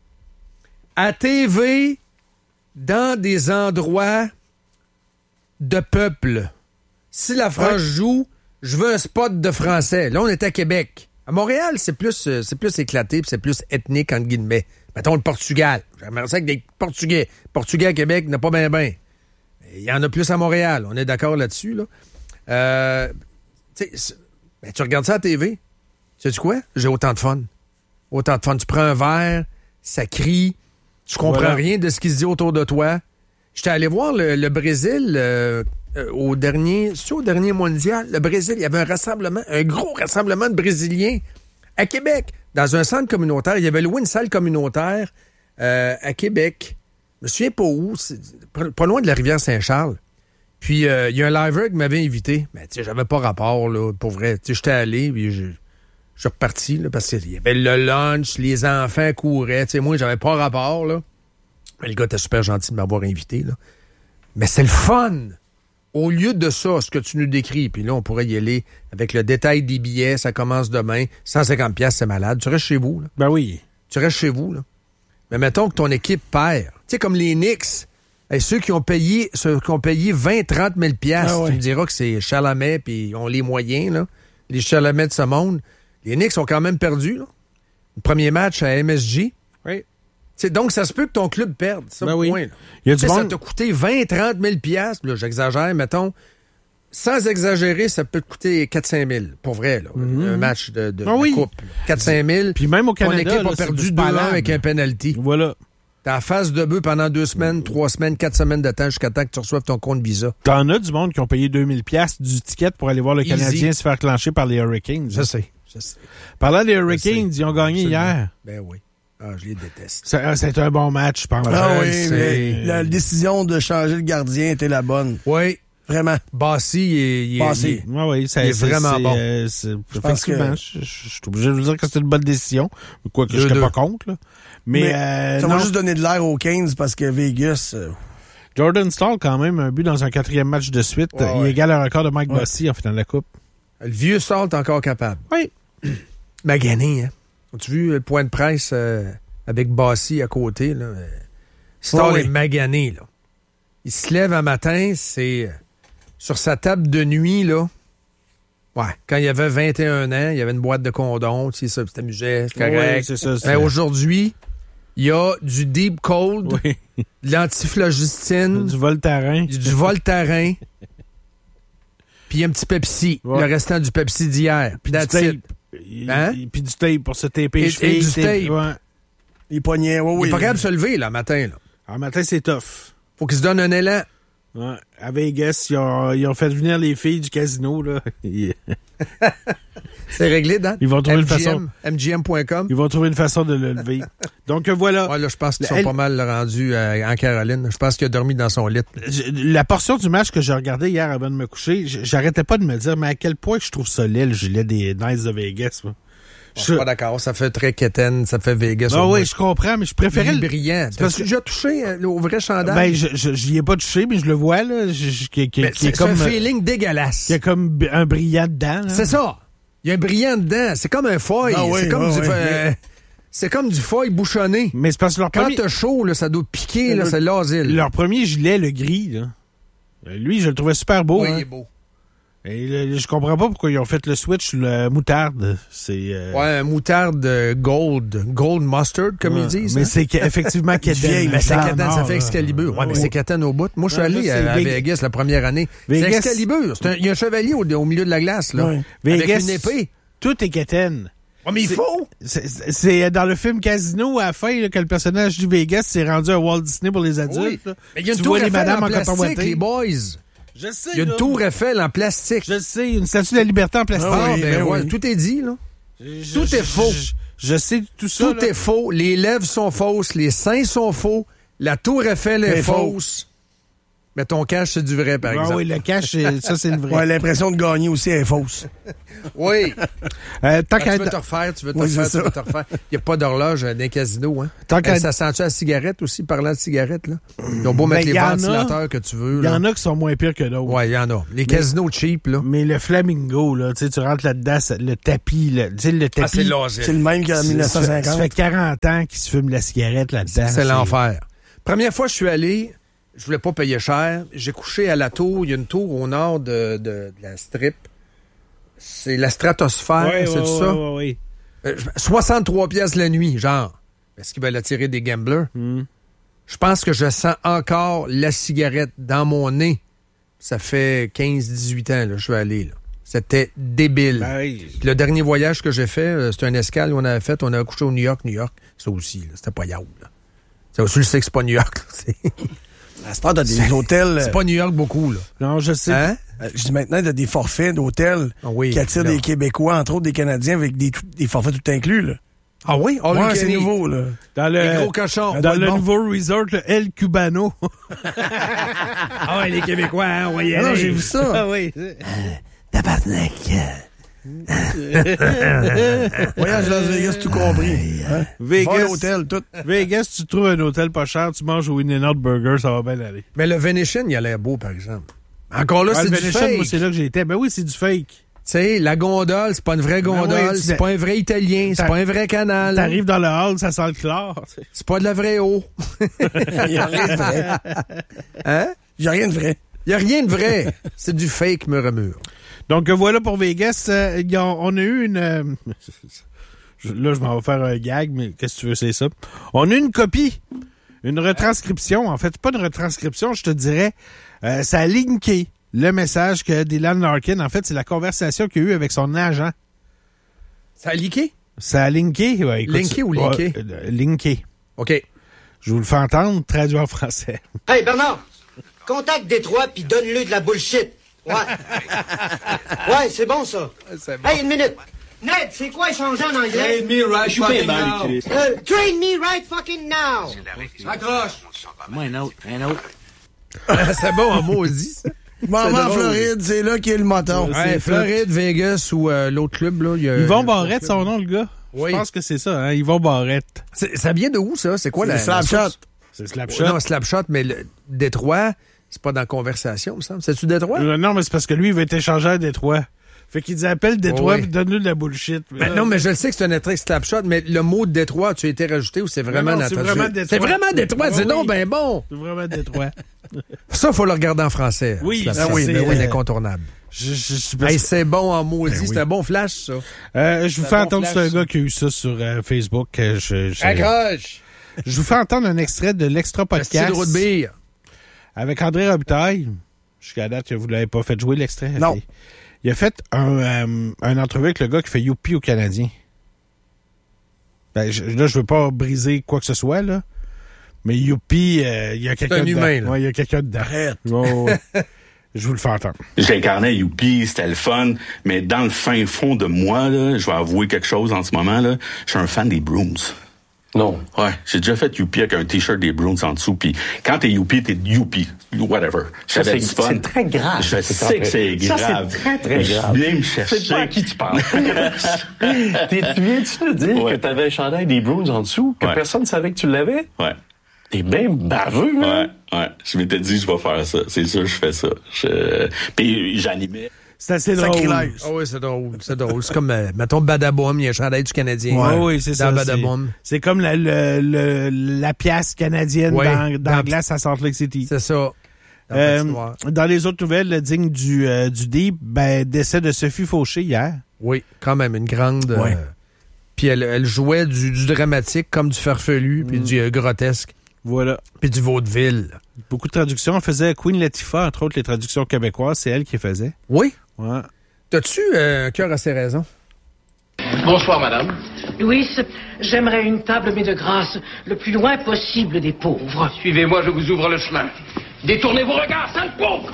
À T V, dans des endroits de peuple. Si la France joue, je veux un spot de français. Là, on est à Québec. À Montréal, c'est plus, euh, c'est plus éclaté, puis c'est plus ethnique, entre guillemets. Mettons le Portugal. J'aimerais ça que des Portugais. Portugais à Québec, n'a pas bien bien. Il y en a plus à Montréal. On est d'accord là-dessus, là. Euh, tu sais, ben, tu regardes ça à T V. Sais-tu quoi? J'ai autant de fun. Autant de fun. Tu prends un verre, ça crie, tu comprends Voilà. rien de ce qui se dit autour de toi. J'étais allé voir le, le Brésil euh, euh, au dernier, c'est au dernier mondial. Le Brésil, il y avait un rassemblement, un gros rassemblement de Brésiliens à Québec, dans un centre communautaire. Il y avait loué une salle communautaire euh, à Québec. Je me souviens pas où, c'est pas loin de la rivière Saint-Charles. Puis, euh, il y a un liver qui m'avait invité. Mais, tu sais, j'avais pas rapport, là, pour vrai. Tu sais, j'étais allé, puis je, je suis reparti, là, parce qu'il y avait le lunch, les enfants couraient. Tu sais, moi, j'avais pas rapport, là. Mais le gars était super gentil de m'avoir invité, là. Mais c'est le fun! Au lieu de ça, ce que tu nous décris, puis là, on pourrait y aller avec le détail des billets, ça commence demain, cent cinquante piastres, c'est malade. Tu restes chez vous, là. Ben oui. Tu restes chez vous, là. Mais mettons que ton équipe perd. Tu sais, comme les Knicks, et ceux qui ont payé, ceux qui ont payé vingt à trente mille piastres, Ah ouais. tu me diras que c'est Chalamet, puis ils ont les moyens, là. Les Chalamets de ce monde. Les Knicks ont quand même perdu, là. Le premier match à M S G. Oui. T'sais, donc, ça se peut que ton club perde. Ça, Ben oui. point, là. Il y a du T'sais, Ça monde- t'a coûté vingt à trente mille piastres. Là, j'exagère, mettons. Sans exagérer, ça peut te coûter quatre à cinq mille. Pour vrai, là. Un match de, de, Ah de oui. coupe. quatre à cinq mille. Puis même au Ton Canada, équipe là, a c'est perdu plus deux à un palable. avec un penalty. Voilà. T'as la face de bœuf pendant deux semaines, trois semaines, quatre semaines de temps jusqu'à temps que tu reçoives ton compte Visa. T'en as du monde qui ont payé deux mille piastres du ticket pour aller voir le Easy. Canadien se faire clencher par les Hurricanes. Je sais. Je sais. Parlant des Je Hurricanes, sais. ils ont gagné Absolument. hier. Ben oui. Ah, je les déteste. Ça- ah, C'était un bon match, je pense. Ah Je oui, le sais. mais la décision de changer le gardien était la bonne. Oui. Vraiment. Bassi, il est, il est- Bassi. il est- Ouais, oui, ça, Il est c'est- vraiment c'est, bon. euh, c'est- pense effectivement, que- je, je- je suis obligé de vous dire que c'est une bonne décision. Quoique je Deux, n'étais deux. pas contre. Là. Mais, Mais euh, ça non, va juste donner de l'air aux Kings parce que Vegas... euh, Jordan Stahl, quand même, un but dans un quatrième match de suite. Ouais, il ouais. égale un record de Mike Ouais. Bossy en finale de la Coupe. Le vieux Salt est encore capable. Oui. Magané, hein? As-tu vu le point de presse euh, avec Bassi à côté, là? Euh, Star Oui, est oui. magané, là. Il se lève un matin, c'est... euh, sur sa table de nuit, là... Ouais, quand il avait vingt et un ans, il y avait une boîte de condoms, tu sais, ça, c'est amusant, c'est correct. Oui, c'est ça. c'est- Ben, aujourd'hui, il y a du Deep Cold, oui. de l'antiflogistine, Du Voltaren. du, du Voltaren, puis un petit Pepsi, Ouais. le restant du Pepsi d'hier. Puis du That's tape. it. Il- Hein? il- Puis du tape pour se taper Et- les chevilles. et du tape. Ouais. Les poignets, oui, Il oui. est pas capable de se lever, là, matin, là. En matin, c'est tough. Faut qu'il se donne un élan. Ouais. À Vegas, ils ont, ils ont fait venir les filles du casino. Là. Ils, C'est réglé, Dan? Ils vont trouver une M G M, façon. M G M point com. ils vont trouver une façon de le lever. Donc euh, voilà. Ouais, là, je pense qu'ils sont Elle- pas mal rendus euh, en Caroline. Je pense qu'il a dormi dans son lit. Je- La portion du match que j'ai regardé hier avant de me coucher, j- j'arrêtais pas de me dire, mais à quel point je trouve ça laid, le gilet des Knights de Vegas. Moi. Je suis pas d'accord. Ça fait très quétaine, ça fait Vegas. Ah au oui, bout. je comprends, mais je préférais... Il est le- brillant. C'est Parce parce que que- j'ai touché euh, au vrai chandail. Ben, je, je, j'y ai pas touché, mais je le vois, là, je- je- qui, qui- Mais qui est c'est c'est comme... un euh, feeling dégueulasse. qui a comme b- un brillant dedans. là. C'est ça. Il y a un brillant dedans. C'est comme un foil. Ah oui, c'est comme ah du oui. euh, c'est comme du foil bouchonné. Mais c'est parce que leur Quand premier, t'as chaud, là, ça doit piquer. Là, Le- c'est l'asile. leur premier gilet, le gris, là, euh, lui, je le trouvais super beau. Oui, hein. il est beau. Et le- je comprends pas pourquoi ils ont fait le switch sur le moutarde. C'est... euh, Ouais, un moutarde euh, gold. Gold mustard, comme ouais. ils disent. Mais hein. c'est qu'e- effectivement vieille, Keten. Ben, c'est dans le Catan, ça Nord, fait là. Excalibur. Ouais, mais Ouais. c'est Catan au bout. Moi, je suis Ouais, allé là, à, c'est à Vegas. Vegas la première année. C'est Vegas- Excalibur. C'est un- Il y a un chevalier au, au milieu de la glace, là. Ouais. Vegas, Avec une épée. tout est Keten. Ouais, mais il C'est- faut. C'est- C'est c'est dans le film Casino, à la fin, là, que le personnage du Vegas s'est rendu à Walt Disney pour les adultes. Oui. là. Mais il y a une Tu tour vois les Eiffel madames en en coton plastique, ouaté. les boys. Je sais, Il y a une là. tour Eiffel en plastique. Je sais, une statue de la liberté en plastique. Ah, oui, ben ben ouais, oui. tout est dit, là. Je- tout je- est faux. Je, je sais tout ça. Tout là. est faux. Les lèvres sont fausses. Les seins sont faux. La tour Eiffel est Elle est fausse. Mais ton cash, c'est du vrai, par Ah exemple. oui, le cash, ça, c'est le vrai. Ouais, l'impression de gagner aussi est fausse. Oui. Euh, tant Quand qu'à tu veux te refaire, tu veux te Oui, refaire, c'est tu veux ça. te refaire. Il n'y a pas d'horloge dans les casinos, hein. Tant qu'à- Eh, ça sent-tu à la cigarette aussi, parlant de cigarette, là? Ils ont beau mettre Ben, les y en a- ventilateurs que tu veux, Il y là. en a qui sont moins pires que d'autres. Ouais, il y en a. Les casinos cheap, là. Mais le Flamingo, là, tu sais, tu rentres là-dedans, ça- le tapis, là, tu sais, le tapis. Ah, c'est logique. C'est le même qu'en Ça dix-neuf cent fait- Ça cinquante. fait quarante ans qu'ils se fument la cigarette là-dedans. C'est l'enfer. Première fois que je suis allé, je voulais pas payer cher. J'ai couché à la tour. Il y a une tour au nord de, de, de la strip. C'est la stratosphère, Ouais, c'est ouais, ça? ouais, ouais, ouais. Euh, soixante-trois piastres la nuit, genre. Est-ce qu'ils veulent attirer des gamblers? Mm. Je pense que je sens encore la cigarette dans mon nez. Ça fait quinze dix-huit ans, là, je suis allé, là. C'était débile. Ben oui. Puis le dernier voyage que j'ai fait, euh, c'était un escale qu'on avait fait. On a couché au New York, New York. Ça aussi, là, c'était pas yaourt, là. Ça aussi, le sais que c'est pas New York. là, c'est- À ce temps, t'as des hôtels. C'est pas New York beaucoup, là. Non, je sais. Hein? euh, je dis maintenant, t'as des forfaits d'hôtels Ah oui, qui attirent là. des Québécois, entre autres des Canadiens, avec des, tout- des forfaits tout inclus, là. Ah oui? Oh, Ouais, c'est nouveau, là. Dans Les le, gros cochons. doit dans être le bon. nouveau resort, le El Cubano. Ah ouais, les Québécois, hein, on va y Ah non, aller. j'ai vu ça. Ah oui. Tabarnak. Voyage Las Vegas, tout compris. Hein? Vegas. Va à l'hôtel, tout. Vegas, tu trouves un hôtel pas cher, tu manges au In-N-Out Burger, ça va bien aller. Mais le Venetian, il a l'air beau, par exemple. Encore là, Ah, c'est le du Venetian, fake. moi, c'est Tu là que j'ai été. Ben oui, c'est du fake. sais, la gondole, c'est pas une vraie gondole, Ben oui, tu- c'est pas un vrai italien, c'est T'a- pas un vrai canal. T'arrives dans le hall, ça sent le chlore. C'est pas de la vraie eau. Il n'y a rien de vrai. Hein? Il n'y a rien de vrai. Il y a rien de vrai. C'est du fake mur à mur. Donc euh, voilà pour Vegas. Euh, y a- on a eu une... euh, je- là, je m'en vais faire un gag, mais qu'est-ce que tu veux, c'est ça. On a eu une copie. Une retranscription. En fait, pas une retranscription, je te dirais. Euh, ça a linké le message que Dylan Larkin, en fait, c'est la conversation qu'il a eue avec son agent. Ça a leaké? Ça a linké. Ouais, écoute, Linké ou linké? Ouais, euh, linké. OK. Je vous le fais entendre, traduit en français. Hey Bernard, contacte Détroit puis donne-lui de la bullshit. Ouais. Ouais, c'est bon ça. C'est bon. Hey, une minute. Ned, c'est quoi échanger en anglais? me right fucking now. Euh, train me right fucking now. Accroche. C'est bon en maudit, ça. M'en C'est vais en drôle. Floride, c'est là qu'il y a le moton. Ouais, Floride, Vegas ou euh, l'autre club, là. il y a- Yvon il y a- Barrette, son nom, le gars? Oui. Je pense que c'est ça, hein? Yvon Barrette. C'est- Ça vient de où, ça? C'est quoi C'est la... le slap la shot. source? C'est Slapshot. Non, Slapshot, mais le Détroit, c'est pas dans la conversation, me semble. C'est-tu Détroit? Euh, non, mais c'est parce que lui, il veut être échangé à Détroit. Fait qu'il dit appelle Détroit Oui. et donne-lui de la bullshit. Mais Ben là, non, mais je le sais que c'est un attrait Slapshot, mais le mot de Détroit, tu as été rajouté ou c'est vraiment non, dans c'est ta- vraiment Détroit. C'est vraiment Détroit, Oui, c'est oui. donc ben bon. c'est vraiment Détroit. Ça, faut le regarder en français. Oui, Slapshot. ben oui, c'est ben oui. incontournable. Je, je, je, Hey, c'est bon en maudit, Ben oui. c'est un bon flash, ça. Euh, je vous c'est fais un bon entendre, flash, c'est un ça. gars qui a eu ça sur euh, Facebook. euh, Je, je, Accroche! je vous fais entendre un extrait de l'extra Le style podcast de route bière. avec André Robitaille. Jusqu'à date, vous l'avez pas fait jouer l'extrait. Non. Il, il a fait un, euh, un entrevue avec le gars qui fait Youpi au Canadien. Ben, je, là, je veux pas briser quoi que ce soit, là. Mais Youpi, euh, il y a quelqu'un un dedans. humain, là. Ouais, il y a quelqu'un dedans. Arrête. Oh, ouais. Je vous le fais entendre. J'incarnais Youpi, c'était le fun, mais dans le fin fond de moi, là, je vais avouer quelque chose en ce moment, là, je suis un fan des Bruins. Non. Ouais, j'ai déjà fait Youpi avec un t-shirt des Bruins en dessous, puis quand t'es Youpi, t'es Youpi, whatever. Ça, J'avais c'est- du fun. c'est très grave, Je c'est sais que c'est Ça, c'est grave. très, très grave. Viens me chercher. C'est pas à qui tu parles. T'es- tu viens-tu de dire Ouais. que t'avais un chandail des Bruins en dessous, que Ouais. personne ne savait que tu l'avais? Ouais. T'es bien baveux, Ouais, man. ouais. Je m'étais dit, je vais faire ça. C'est sûr, je fais ça. Je... Puis j'animais. C'est assez drôle. Sacrilège. Ah oui, c'est drôle, c'est drôle. C'est comme, euh, mettons, Badaboum, il y a un chandail du Canadien. Ouais, oui, c'est ça. Dans c'est- Badaboum. C'est comme la, le, le- la pièce canadienne Ouais, dans, dans dans- la glace à Salt Lake City. C'est ça. Dans Euh, Patinoire. dans les autres nouvelles, le digne du, euh, du Deep, ben, décès de Sophie Fauché hier. Oui, quand même, une grande... euh, Ouais. Puis elle, elle jouait du, du dramatique comme du farfelu, puis du euh, grotesque, Voilà. puis du vaudeville. Beaucoup de traductions. Elle faisait Queen Latifah, entre autres les traductions québécoises. C'est elle qui les faisait. Oui. Ouais. T'as-tu euh, un cœur à ses raisons? Bonsoir, madame. Louis, j'aimerais une table, mais de grâce, le plus loin possible des pauvres. Suivez-moi, je vous ouvre le chemin. Détournez vos regards, sale pauvre!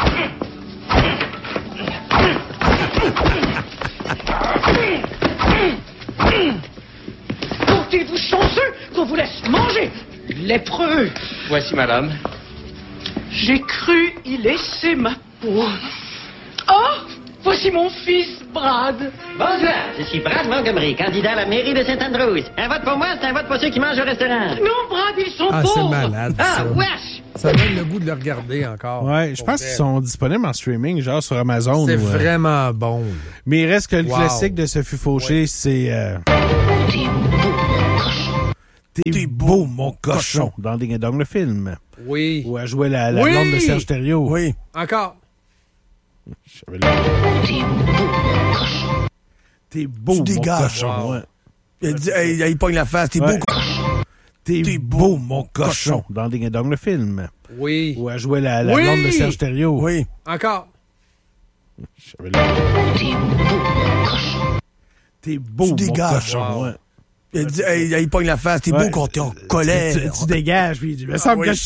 Portez-vous chanceux qu'on vous laisse manger, lépreux. Voici, madame. J'ai cru y laisser ma peau. Oh, voici mon fils, Brad. Bonjour, je suis Brad Montgomery, candidat à la mairie de Saint-Andrews. Un vote pour moi, c'est un vote pour ceux qui mangent au restaurant. Non, Brad, ils sont Ah, pauvres. c'est malade. Ah, ça. wesh! Ça donne le goût de le regarder encore. Ouais, je pense qu'ils sont disponibles en streaming, genre sur Amazon. C'est ou, euh, vraiment bon. Là. Mais il reste que le Wow. classique de Sophie Fauché, ouais. c'est... Euh... T'es beau, mon cochon, dans Ding et Dong, le film. Oui. Où elle jouait la, la oui. blonde de Serge Thériault. Oui. Encore. T'es beau, cochon. T'es beau, Tu mon dégages. cochon. Wow. Ouais. Il, dit, hey, il pogne la face. T'es ouais. beau. T'es, T'es beau, mon cochon, cochon. dans Ding et Dong, le film. Oui. Où elle jouait la, la oui. blonde de Serge Thériault. Oui. Encore. T'es beau, cochon. T'es beau, tu mon dégages. cochon. Wow. Ouais. Il, dit, hey, il pogne la face. T'es ouais. beau quand t'es en colère. Tu, tu, tu dégages, puis il dit, me semble ah, oui. que je